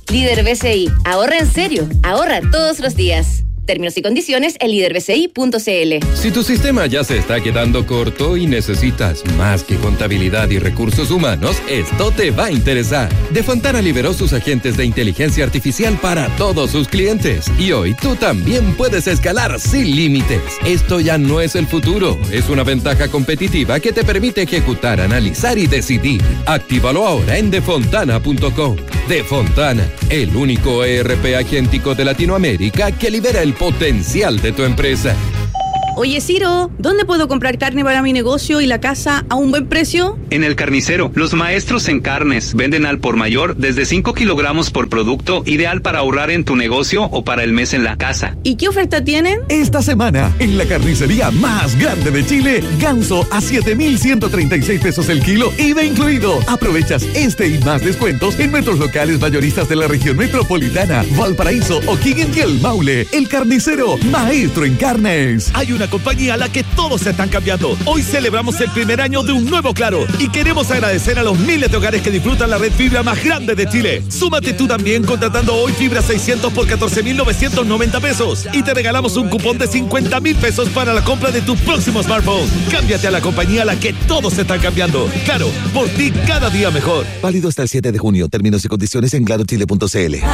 Líder B C I. Ahorra en serio. Ahorra todos los días. Términos y condiciones en líder b c i punto c l. Si tu sistema ya se está quedando corto y necesitas más que contabilidad y recursos humanos, esto te va a interesar. De Fontana liberó sus agentes de inteligencia artificial para todos sus clientes. Y hoy tú también puedes escalar sin límites. Esto ya no es el futuro. Es una ventaja competitiva que te permite ejecutar, analizar y decidir. Actívalo ahora en defontana punto com. Defontana, el único E R P agéntico de Latinoamérica que libera el potencial de tu empresa. Oye, Ciro, ¿dónde puedo comprar carne para mi negocio y la casa a un buen precio? En El Carnicero, los maestros en carnes venden al por mayor desde cinco kilogramos por producto, ideal para ahorrar en tu negocio o para el mes en la casa. ¿Y qué oferta tienen? Esta semana, en la carnicería más grande de Chile, ganso a siete mil ciento treinta y seis pesos el kilo, I V A incluido. Aprovechas este y más descuentos en nuestros locales mayoristas de la región metropolitana, Valparaíso, O'Higgins y El Maule. El Carnicero, maestro en carnes. Hay una compañía a la que todos se están cambiando. Hoy celebramos el primer año de un nuevo Claro y queremos agradecer a los miles de hogares que disfrutan la red fibra más grande de Chile. Súmate tú también contratando hoy fibra seiscientos por catorce mil novecientos noventa pesos y te regalamos un cupón de cincuenta mil pesos para la compra de tu próximo smartphone. Cámbiate a la compañía a la que todos se están cambiando. Claro, por ti cada día mejor. Válido hasta el siete de junio. Términos y condiciones en claro chile punto c l.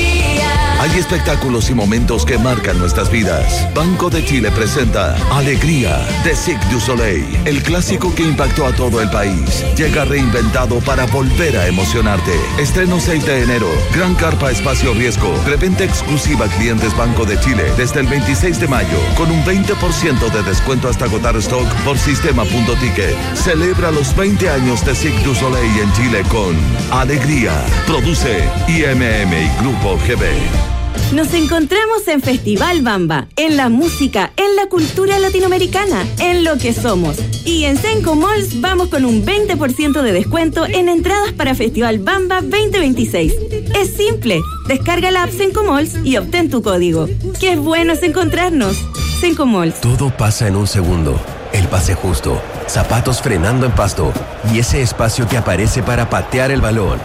Hay espectáculos y momentos que marcan nuestras vidas. Banco de Chile presenta Alegría de Cirque du Soleil, el clásico que impactó a todo el país. Llega reinventado para volver a emocionarte. Estreno seis de enero. Gran Carpa Espacio Riesgo. Preventa exclusiva a clientes Banco de Chile desde el veintiséis de mayo con un veinte por ciento de descuento hasta agotar stock por sistema punto ticket. Celebra los veinte años de Cirque du Soleil en Chile con Alegría. Produce I M M y Grupo G B. Nos encontramos en Festival Bamba, en la música, en la cultura latinoamericana, en lo que somos. Y en Senco Malls vamos con un veinte por ciento de descuento en entradas para Festival Bamba veinte veintiséis. Es simple, descarga la app Senco Malls y obtén tu código. ¡Qué bueno es encontrarnos! Senco Malls. Todo pasa en un segundo. El pase justo, zapatos frenando en pasto y ese espacio que aparece para patear el balón.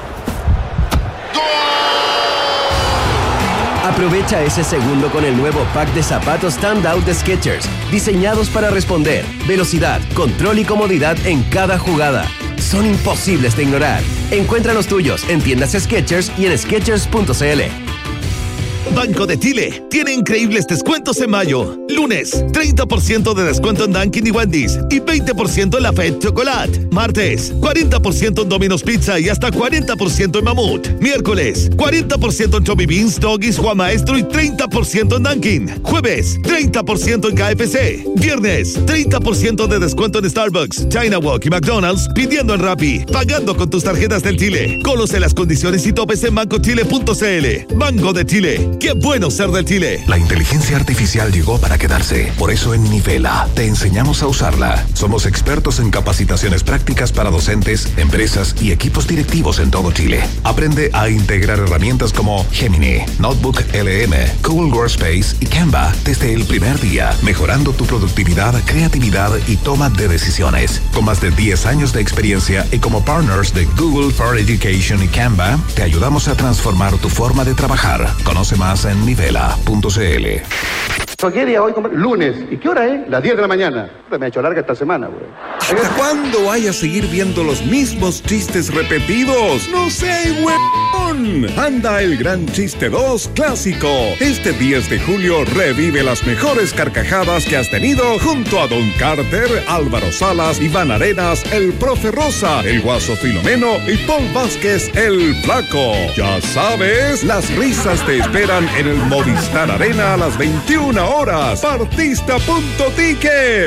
Aprovecha ese segundo con el nuevo pack de zapatos Standout de Skechers, diseñados para responder, velocidad, control y comodidad en cada jugada. Son imposibles de ignorar. Encuentra los tuyos en tiendas Skechers y en skechers punto c l. Banco de Chile tiene increíbles descuentos en mayo. Lunes, treinta por ciento de descuento en Dunkin' y Wendy's y veinte por ciento en la Fed Chocolate. Martes, cuarenta por ciento en Domino's Pizza y hasta cuarenta por ciento en Mamut. Miércoles, cuarenta por ciento en Chubby Beans, Doggies, Juan Maestro y treinta por ciento en Dunkin'. Jueves, treinta por ciento en K F C. Viernes, treinta por ciento de descuento en Starbucks, China Walk y McDonald's pidiendo en Rappi, pagando con tus tarjetas del Chile. Conoce las condiciones y topes en banco chile punto c l. Banco de Chile. ¡Qué bueno ser del Chile! La inteligencia artificial llegó para quedarse. Por eso en Nivela te enseñamos a usarla. Somos expertos en capacitaciones prácticas para docentes, empresas y equipos directivos en todo Chile. Aprende a integrar herramientas como Gemini, Notebook L M, Google Workspace y Canva desde el primer día, mejorando tu productividad, creatividad y toma de decisiones. Con más de diez años de experiencia y como partners de Google for Education y Canva, te ayudamos a transformar tu forma de trabajar. Conoce más en nivela punto c l. ¿Qué día hoy? Lunes. ¿Y qué hora es? Las diez de la mañana. Me ha hecho larga esta semana, güey. ¿Hasta cuándo vaya a seguir viendo los mismos chistes repetidos? ¡No sé, huevón! Anda el Gran Chiste dos Clásico. Este diez de julio revive las mejores carcajadas que has tenido junto a Don Carter, Álvaro Salas, Iván Arenas, el Profe Rosa, el Guaso Filomeno y Paul Vázquez, el Flaco. Ya sabes, las risas te esperan en el Movistar Arena a las veintiuna horas. Partista punto ticket.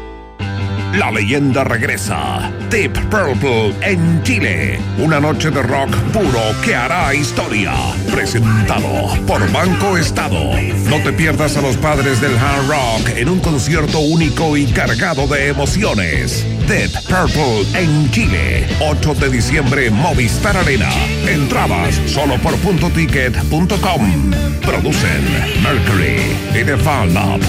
La leyenda regresa. Deep Purple en Chile. Una noche de rock puro que hará historia. Presentado por Banco Estado. No te pierdas a los padres del hard rock en un concierto único y cargado de emociones. Deep Purple en Chile. ocho de diciembre, Movistar Arena. Entradas solo por punto ticket punto com. Producen Mercury y The Fan Lab.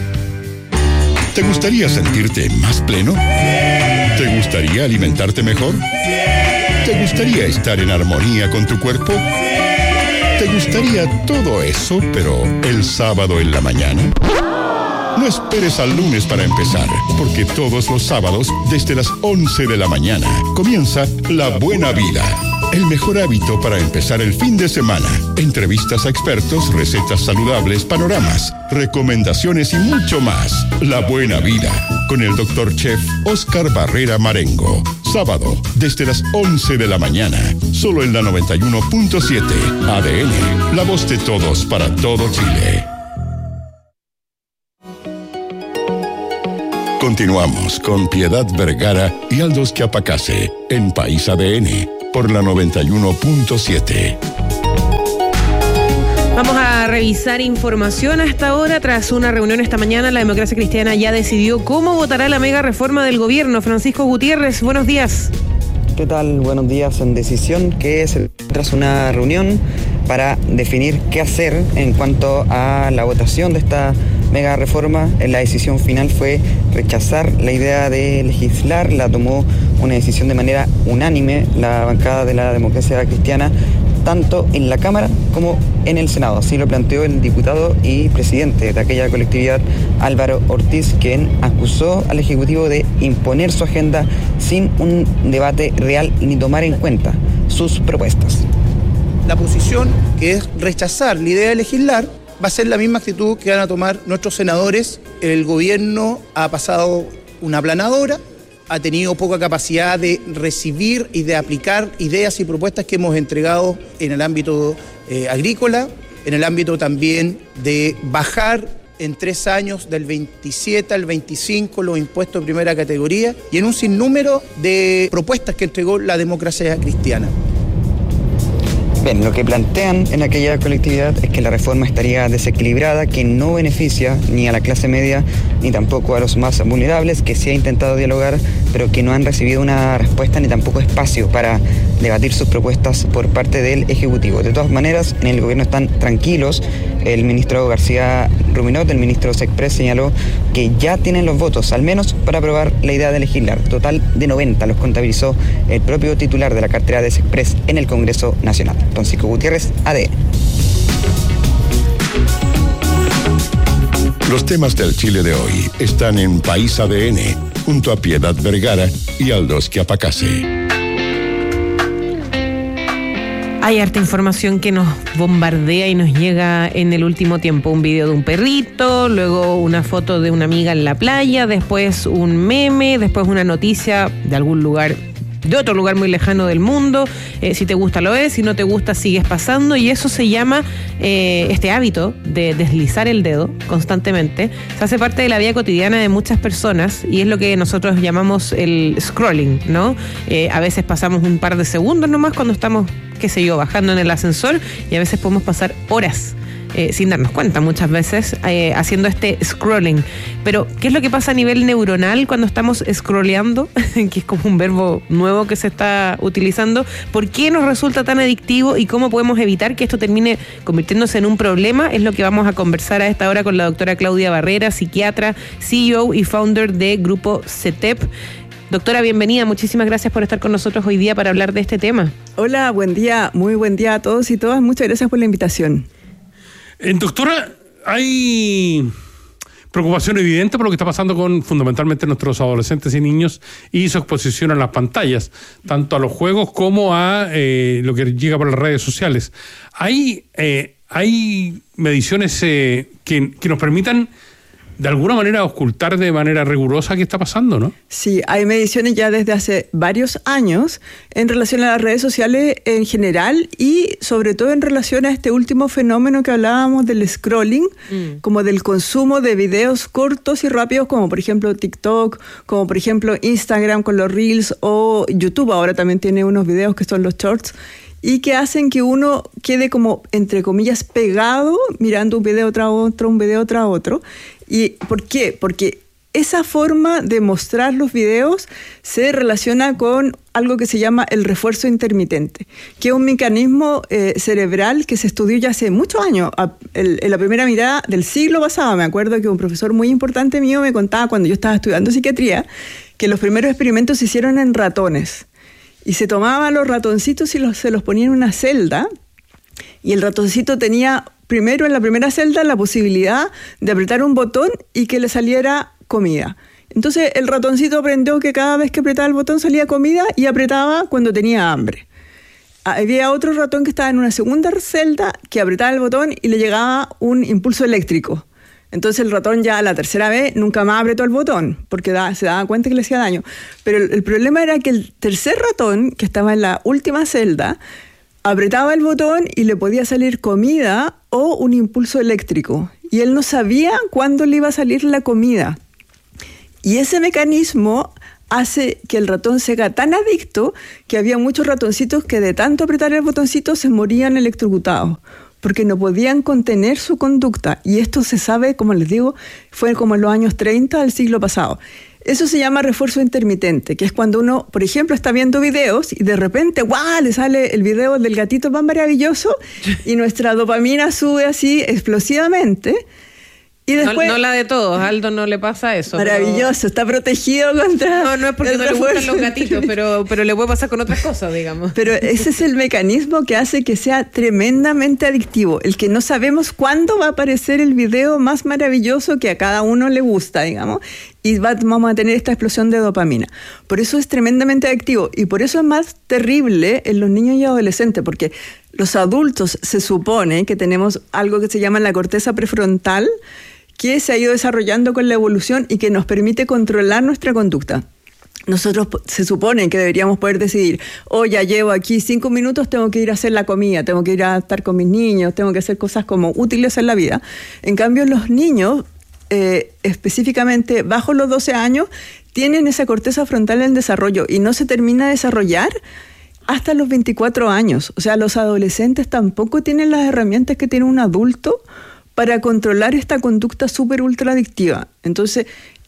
¿Te gustaría sentirte más pleno? ¿Te gustaría alimentarte mejor? ¿Te gustaría estar en armonía con tu cuerpo? ¿Te gustaría todo eso, pero el sábado en la mañana? No esperes al lunes para empezar, porque todos los sábados, desde las once de la mañana, comienza La Buena Vida. El mejor hábito para empezar el fin de semana. Entrevistas a expertos, recetas saludables, panoramas, recomendaciones y mucho más. La Buena Vida, con el doctor Chef Oscar Barrera Marengo. Sábado, desde las once de la mañana, solo en la noventa y uno punto siete. A D N, la voz de todos para todo Chile. Continuamos con Piedad Vergara y Aldous Quiapacase en País A D N por la noventa y uno punto siete. Vamos a revisar información hasta ahora. Tras una reunión esta mañana, la Democracia Cristiana ya decidió cómo votará la mega reforma del gobierno. Francisco Gutiérrez, buenos días. ¿Qué tal? Buenos días. En decisión que es tras una reunión para definir qué hacer en cuanto a la votación de esta mega reforma. La decisión final fue rechazar la idea de legislar. La tomó una decisión de manera unánime la bancada de la Democracia Cristiana, tanto en la Cámara como en el Senado. Así lo planteó el diputado y presidente de aquella colectividad, Álvaro Ortiz, quien acusó al Ejecutivo de imponer su agenda sin un debate real ni tomar en cuenta sus propuestas. La posición, que es rechazar la idea de legislar, va a ser la misma actitud que van a tomar nuestros senadores. El gobierno ha pasado una aplanadora, ha tenido poca capacidad de recibir y de aplicar ideas y propuestas que hemos entregado en el ámbito eh, agrícola, en el ámbito también de bajar en tres años del veintisiete al veinticinco los impuestos de primera categoría y en un sinnúmero de propuestas que entregó la Democracia Cristiana. Bien, lo que plantean en aquella colectividad es que la reforma estaría desequilibrada, que no beneficia ni a la clase media ni tampoco a los más vulnerables, que sí ha intentado dialogar, pero que no han recibido una respuesta ni tampoco espacio para debatir sus propuestas por parte del Ejecutivo. De todas maneras, en el gobierno están tranquilos. El ministro García Ruminot, el ministro Sexpress, señaló que ya tienen los votos, al menos para aprobar la idea de legislar. Total de noventa los contabilizó el propio titular de la cartera de Sexpress en el Congreso Nacional. Francisco Gutiérrez, A D N. Los temas del Chile de hoy están en País A D N, junto a Piedad Vergara y Aldous Quiapacase. Hay harta información que nos bombardea y nos llega en el último tiempo. Un video de un perrito, luego una foto de una amiga en la playa, después un meme, después una noticia de algún lugar, de otro lugar muy lejano del mundo. Eh, si te gusta lo ves, si no te gusta sigues pasando, y eso se llama eh, este hábito de deslizar el dedo constantemente. Se hace parte de la vida cotidiana de muchas personas y es lo que nosotros llamamos el scrolling, ¿no? Eh, a veces pasamos un par de segundos nomás cuando estamos, qué sé yo, bajando en el ascensor, y a veces podemos pasar horas Eh, sin darnos cuenta muchas veces, eh, haciendo este scrolling. Pero, ¿qué es lo que pasa a nivel neuronal cuando estamos scrolleando? Que es como un verbo nuevo que se está utilizando. ¿Por qué nos resulta tan adictivo y cómo podemos evitar que esto termine convirtiéndose en un problema? Es lo que vamos a conversar a esta hora con la doctora Claudia Barrera, psiquiatra, C E O y founder de Grupo CETEP. Doctora, bienvenida. Muchísimas gracias por estar con nosotros hoy día para hablar de este tema. Hola, buen día. Muy buen día a todos y todas. Muchas gracias por la invitación. Eh, doctora, hay preocupación evidente por lo que está pasando con fundamentalmente nuestros adolescentes y niños y su exposición a las pantallas, tanto a los juegos como a eh, lo que llega por las redes sociales. ¿Hay, eh, hay mediciones eh, que, que nos permitan de alguna manera ocultar de manera rigurosa qué está pasando, ¿no? Sí, hay mediciones ya desde hace varios años en relación a las redes sociales en general y sobre todo en relación a este último fenómeno que hablábamos del scrolling, mm. como del consumo de videos cortos y rápidos, como por ejemplo TikTok, como por ejemplo Instagram con los Reels, o YouTube ahora también tiene unos videos que son los Shorts, y que hacen que uno quede como, entre comillas, pegado mirando un video tras otro, un video tras otro. ¿Y por qué? Porque esa forma de mostrar los videos se relaciona con algo que se llama el refuerzo intermitente, que es un mecanismo eh, cerebral que se estudió ya hace muchos años. A, el, en la primera mirada del siglo pasado, me acuerdo que un profesor muy importante mío me contaba cuando yo estaba estudiando psiquiatría que los primeros experimentos se hicieron en ratones. Y se tomaban los ratoncitos y los, se los ponían en una celda Y el ratoncito tenía primero en la primera celda la posibilidad de apretar un botón y que le saliera comida. Entonces el ratoncito aprendió que cada vez que apretaba el botón salía comida y apretaba cuando tenía hambre. Había otro ratón que estaba en una segunda celda que apretaba el botón y le llegaba un impulso eléctrico. Entonces el ratón ya la tercera vez nunca más apretó el botón porque da, se daba cuenta que le hacía daño. Pero el, el problema era que el tercer ratón, que estaba en la última celda, apretaba el botón y le podía salir comida o un impulso eléctrico. Y él no sabía cuándo le iba a salir la comida. Y ese mecanismo hace que el ratón se haga tan adicto que había muchos ratoncitos que de tanto apretar el botoncito se morían electrocutados, porque no podían contener su conducta. Y esto se sabe, como les digo, fue como en los años treinta del siglo pasado. Eso se llama refuerzo intermitente, que es cuando uno, por ejemplo, está viendo videos y de repente, ¡guau!, le sale el video del gatito más maravilloso y nuestra dopamina sube así explosivamente. Y después, no, no la de todos, a Aldo no le pasa eso. Maravilloso, pero está protegido contra... No, no es porque no le gustan los gatitos, pero, pero le puede pasar con otras cosas, digamos. Pero ese es el mecanismo que hace que sea tremendamente adictivo, el que no sabemos cuándo va a aparecer el video más maravilloso que a cada uno le gusta, digamos, y va, vamos a tener esta explosión de dopamina. Por eso es tremendamente adictivo, y por eso es más terrible en los niños y adolescentes, porque los adultos se supone que tenemos algo que se llama la corteza prefrontal, que se ha ido desarrollando con la evolución y que nos permite controlar nuestra conducta. Nosotros se supone que deberíamos poder decidir, oh, ya llevo aquí cinco minutos, tengo que ir a hacer la comida, tengo que ir a estar con mis niños, tengo que hacer cosas como útiles en la vida. En cambio, los niños, eh, específicamente bajo los doce años, tienen esa corteza frontal en desarrollo y no se termina de desarrollar hasta los veinticuatro años. O sea, los adolescentes tampoco tienen las herramientas que tiene un adulto para controlar esta conducta súper ultra adictiva. Entonces,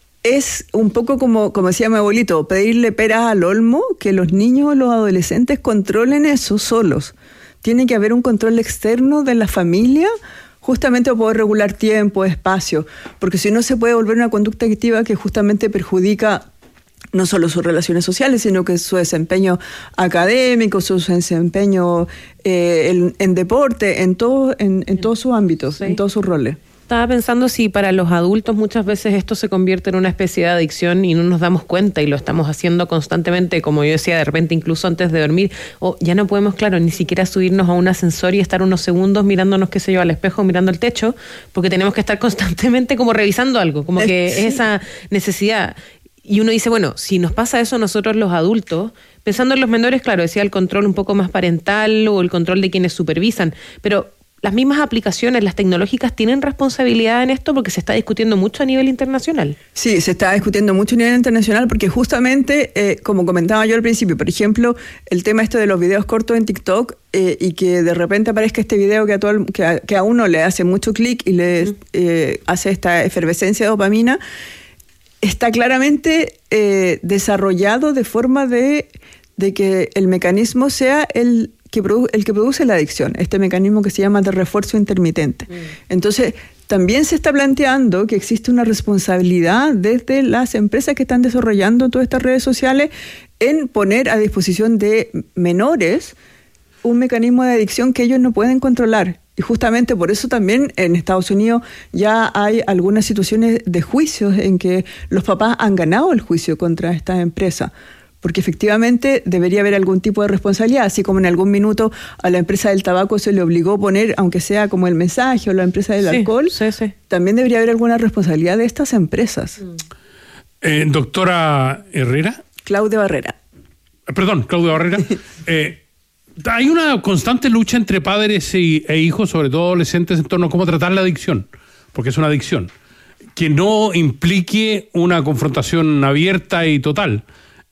es un poco como, como decía mi abuelito, pedirle peras al olmo, que los niños o los adolescentes controlen eso solos. Tiene que haber un control externo de la familia, justamente para poder regular tiempo, espacio, porque si no se puede volver una conducta adictiva que justamente perjudica no solo sus relaciones sociales, sino que su desempeño académico, su desempeño eh, en, en deporte, en, todo, en, en todos sus ámbitos, sí, en todos sus roles. Estaba pensando si para los adultos muchas veces esto se convierte en una especie de adicción y no nos damos cuenta y lo estamos haciendo constantemente, como yo decía, de repente incluso antes de dormir, o ya no podemos, claro, ni siquiera subirnos a un ascensor y estar unos segundos mirándonos, qué sé yo, al espejo, mirando el techo, porque tenemos que estar constantemente como revisando algo, como que sí, es esa necesidad. Y uno dice, bueno, si nos pasa eso a nosotros los adultos, pensando en los menores, claro, decía el control un poco más parental o el control de quienes supervisan, pero las mismas aplicaciones, las tecnológicas, ¿tienen responsabilidad en esto? Porque se está discutiendo mucho a nivel internacional. Sí, se está discutiendo mucho a nivel internacional porque justamente, eh, como comentaba yo al principio, por ejemplo, el tema este de los videos cortos en TikTok eh, y que de repente aparezca este video que a, todo el, que a, que a uno le hace mucho clic y le eh, hace esta efervescencia de dopamina, está claramente eh, desarrollado de forma de, de que el mecanismo sea el que, produ- el que produce la adicción, este mecanismo que se llama de refuerzo intermitente. Mm. Entonces, también se está planteando que existe una responsabilidad desde las empresas que están desarrollando todas estas redes sociales en poner a disposición de menores un mecanismo de adicción que ellos no pueden controlar. Y justamente por eso también en Estados Unidos ya hay algunas situaciones de juicios en que los papás han ganado el juicio contra estas empresas, porque efectivamente debería haber algún tipo de responsabilidad, así como en algún minuto a la empresa del tabaco se le obligó a poner, aunque sea como el mensaje, o la empresa del sí, alcohol, sí, sí. también debería haber alguna responsabilidad de estas empresas. Eh, doctora Herrera. Claudia Barrera. Perdón, Claudia Barrera. eh, Hay una constante lucha entre padres y, e hijos, sobre todo adolescentes, en torno a cómo tratar la adicción, porque es una adicción, que no implique una confrontación abierta y total.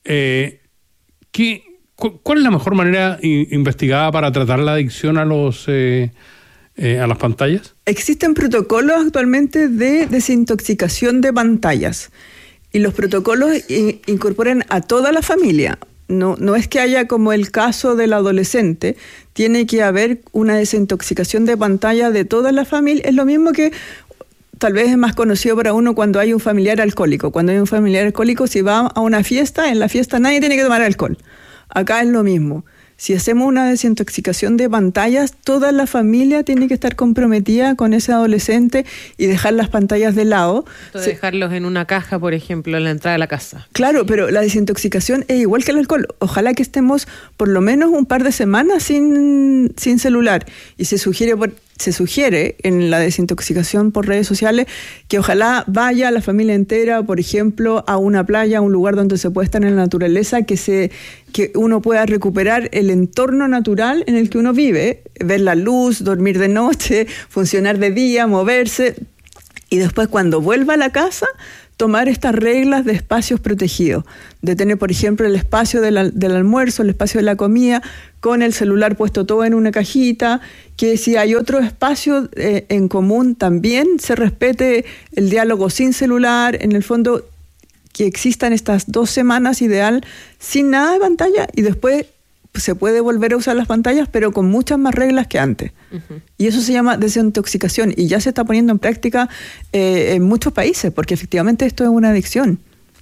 Eh, ¿qué, cu- ¿Cuál es la mejor manera i- investigada para tratar la adicción a, los, eh, eh, a las pantallas? Existen protocolos actualmente de desintoxicación de pantallas y los protocolos i- incorporan a toda la familia. No, no es que haya como el caso del adolescente, tiene que haber una desintoxicación de pantalla de toda la familia. Es lo mismo que tal vez es más conocido para uno cuando hay un familiar alcohólico. Cuando hay un familiar alcohólico, si va a una fiesta, en la fiesta nadie tiene que tomar alcohol. Acá es lo mismo. Si hacemos una desintoxicación de pantallas, toda la familia tiene que estar comprometida con ese adolescente y dejar las pantallas de lado. De dejarlos en una caja, por ejemplo, en la entrada de la casa. Claro, pero la desintoxicación es igual que el alcohol. Ojalá que estemos por lo menos un par de semanas sin, sin celular. Y se sugiere por... Se sugiere en la desintoxicación por redes sociales que ojalá vaya la familia entera, por ejemplo, a una playa, a un lugar donde se pueda estar en la naturaleza, que se que uno pueda recuperar el entorno natural en el que uno vive, ver la luz, dormir de noche, funcionar de día, moverse, y después cuando vuelva a la casa, tomar estas reglas de espacios protegidos, de tener, por ejemplo, el espacio del, del almuerzo, el espacio de la comida, con el celular puesto todo en una cajita, que si hay otro espacio eh, en común también se respete el diálogo sin celular, en el fondo que existan estas dos semanas ideal sin nada de pantalla y después se puede volver a usar las pantallas, pero con muchas más reglas que antes. Uh-huh. Y eso se llama desintoxicación y ya se está poniendo en práctica eh, en muchos países, porque efectivamente esto es una adicción.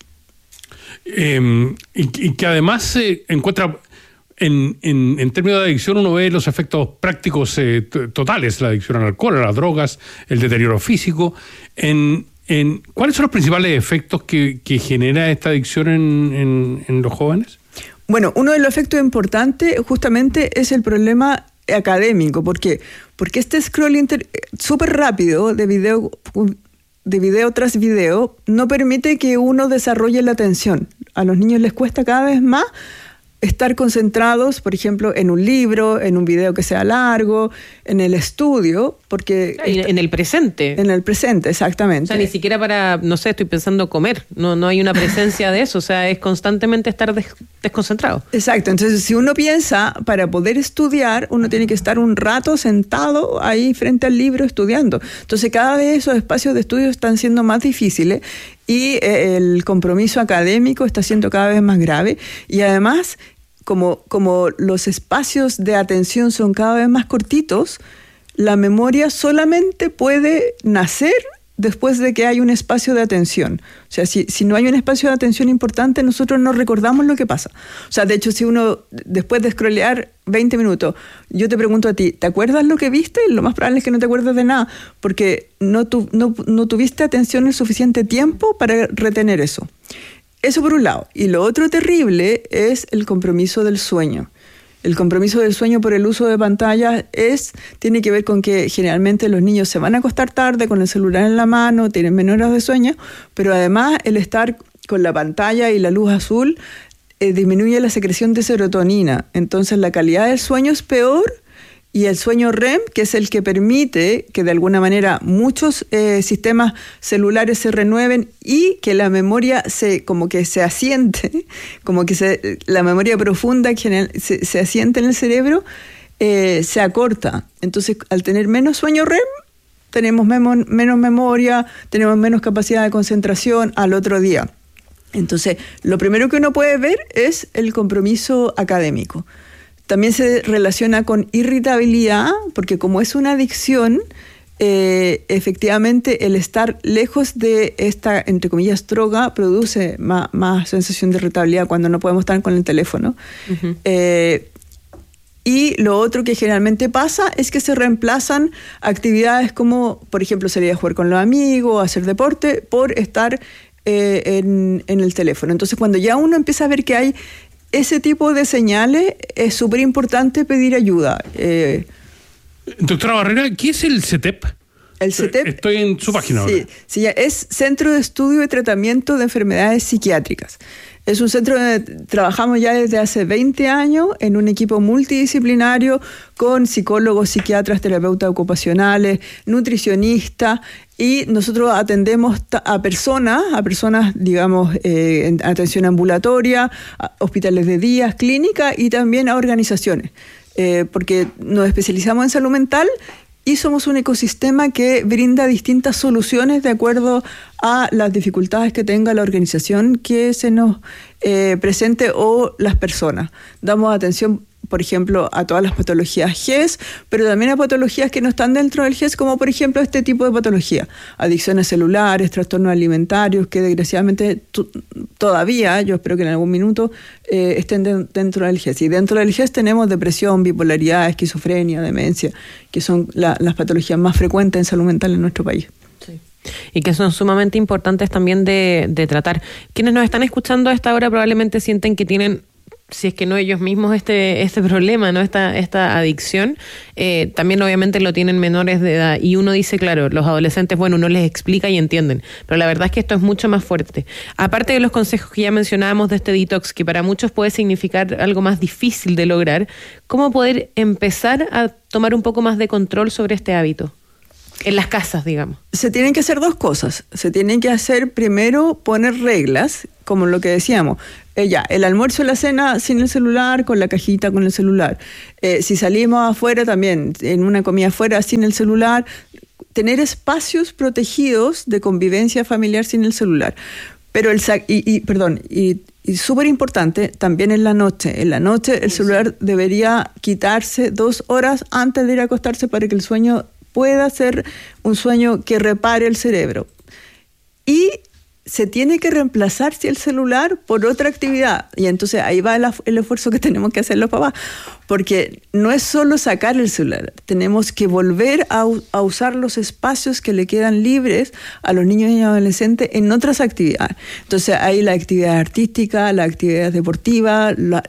Eh, y, y que además se encuentra, en, en, en términos de adicción, uno ve los efectos prácticos eh, t- totales, la adicción al alcohol, a las drogas, el deterioro físico. En, en, ¿Cuáles son los principales efectos que, que genera esta adicción en, en, en los jóvenes? Bueno, uno de los efectos importantes justamente es el problema académico. ¿Por qué? Porque este scrolling súper rápido de video, de video tras video no permite que uno desarrolle la atención. A los niños les cuesta cada vez más estar concentrados, por ejemplo, en un libro, en un video que sea largo, en el estudio, porque... En, está, en el presente. En el presente, exactamente. O sea, ni siquiera para, no sé, estoy pensando comer, no, no hay una presencia de eso, o sea, es constantemente estar des, desconcentrado. Exacto, entonces si uno piensa, para poder estudiar, uno tiene que estar un rato sentado ahí frente al libro estudiando. Entonces cada vez esos espacios de estudio están siendo más difíciles y el compromiso académico está siendo cada vez más grave y además, como, como los espacios de atención son cada vez más cortitos, la memoria solamente puede nacer después de que hay un espacio de atención. O sea, si, si no hay un espacio de atención importante, nosotros no recordamos lo que pasa. O sea, de hecho, si uno, después de scrollear veinte minutos, yo te pregunto a ti, ¿te acuerdas lo que viste? Lo más probable es que no te acuerdes de nada, porque no, tu, no, no tuviste atención el suficiente tiempo para retener eso. Eso por un lado. Y lo otro terrible es el compromiso del sueño. El compromiso del sueño por el uso de pantallas es, tiene que ver con que generalmente los niños se van a acostar tarde con el celular en la mano, tienen menos horas de sueño, pero además el estar con la pantalla y la luz azul eh, disminuye la secreción de serotonina. Entonces la calidad del sueño es peor y el sueño R E M, que es el que permite que de alguna manera muchos eh, sistemas celulares se renueven y que la memoria se como que se asiente, como que se, la memoria profunda que se, se asiente en el cerebro, eh, se acorta. Entonces, al tener menos sueño R E M, tenemos memo, menos memoria, tenemos menos capacidad de concentración al otro día. Entonces, lo primero que uno puede ver es el compromiso académico. También se relaciona con irritabilidad, porque como es una adicción, eh, efectivamente el estar lejos de esta, entre comillas, droga, produce más, más sensación de irritabilidad cuando no podemos estar con el teléfono. Uh-huh. Eh, y lo otro que generalmente pasa es que se reemplazan actividades como, por ejemplo, salir a jugar con los amigos, hacer deporte, por estar eh, en, en el teléfono. Entonces, cuando ya uno empieza a ver que hay ese tipo de señales, es súper importante pedir ayuda. Eh, Doctora Barrera, ¿qué es el C E T E P? El C E T E P... Estoy en su página sí, ahora. Sí, es Centro de Estudio y Tratamiento de Enfermedades Psiquiátricas. Es un centro donde trabajamos ya desde hace veinte años en un equipo multidisciplinario con psicólogos, psiquiatras, terapeutas ocupacionales, nutricionistas, y nosotros atendemos a personas, a personas, digamos, eh, en atención ambulatoria, a hospitales de día, clínicas y también a organizaciones, eh, porque nos especializamos en salud mental y somos un ecosistema que brinda distintas soluciones de acuerdo a las dificultades que tenga la organización que se nos eh, presente o las personas. Damos atención por ejemplo, a todas las patologías G E S, pero también a patologías que no están dentro del G E S, como por ejemplo este tipo de patología, adicciones celulares, trastornos alimentarios, que desgraciadamente t- todavía, yo espero que en algún minuto, eh, estén de- dentro del G E S. Y dentro del G E S tenemos depresión, bipolaridad, esquizofrenia, demencia, que son la, las patologías más frecuentes en salud mental en nuestro país. Sí. Y que son sumamente importantes también de, de tratar. Quienes nos están escuchando a esta hora probablemente sienten que tienen, si es que no ellos mismos, este este problema, no esta esta adicción. Eh, también obviamente lo tienen menores de edad, y uno dice, claro, los adolescentes, bueno, uno les explica y entienden, pero la verdad es que esto es mucho más fuerte. Aparte de los consejos que ya mencionábamos de este detox, que para muchos puede significar algo más difícil de lograr, ¿cómo poder empezar a tomar un poco más de control sobre este hábito? En las casas, digamos. Se tienen que hacer dos cosas. Se tienen que hacer, primero, poner reglas, como lo que decíamos. Eh, ya, el almuerzo y la cena sin el celular, con la cajita con el celular. Eh, si salimos afuera también, en una comida afuera sin el celular. Tener espacios protegidos de convivencia familiar sin el celular. Pero el y, y perdón, y, y súper importante, también en la noche. En la noche el celular debería quitarse dos horas antes de ir a acostarse para que el sueño pueda ser un sueño que repare el cerebro. Y se tiene que reemplazar si el celular por otra actividad. Y entonces ahí va el, el esfuerzo que tenemos que hacer los papás. Porque no es solo sacar el celular, tenemos que volver a, a usar los espacios que le quedan libres a los niños y adolescentes en otras actividades. Entonces hay la actividad artística, la actividad deportiva, la,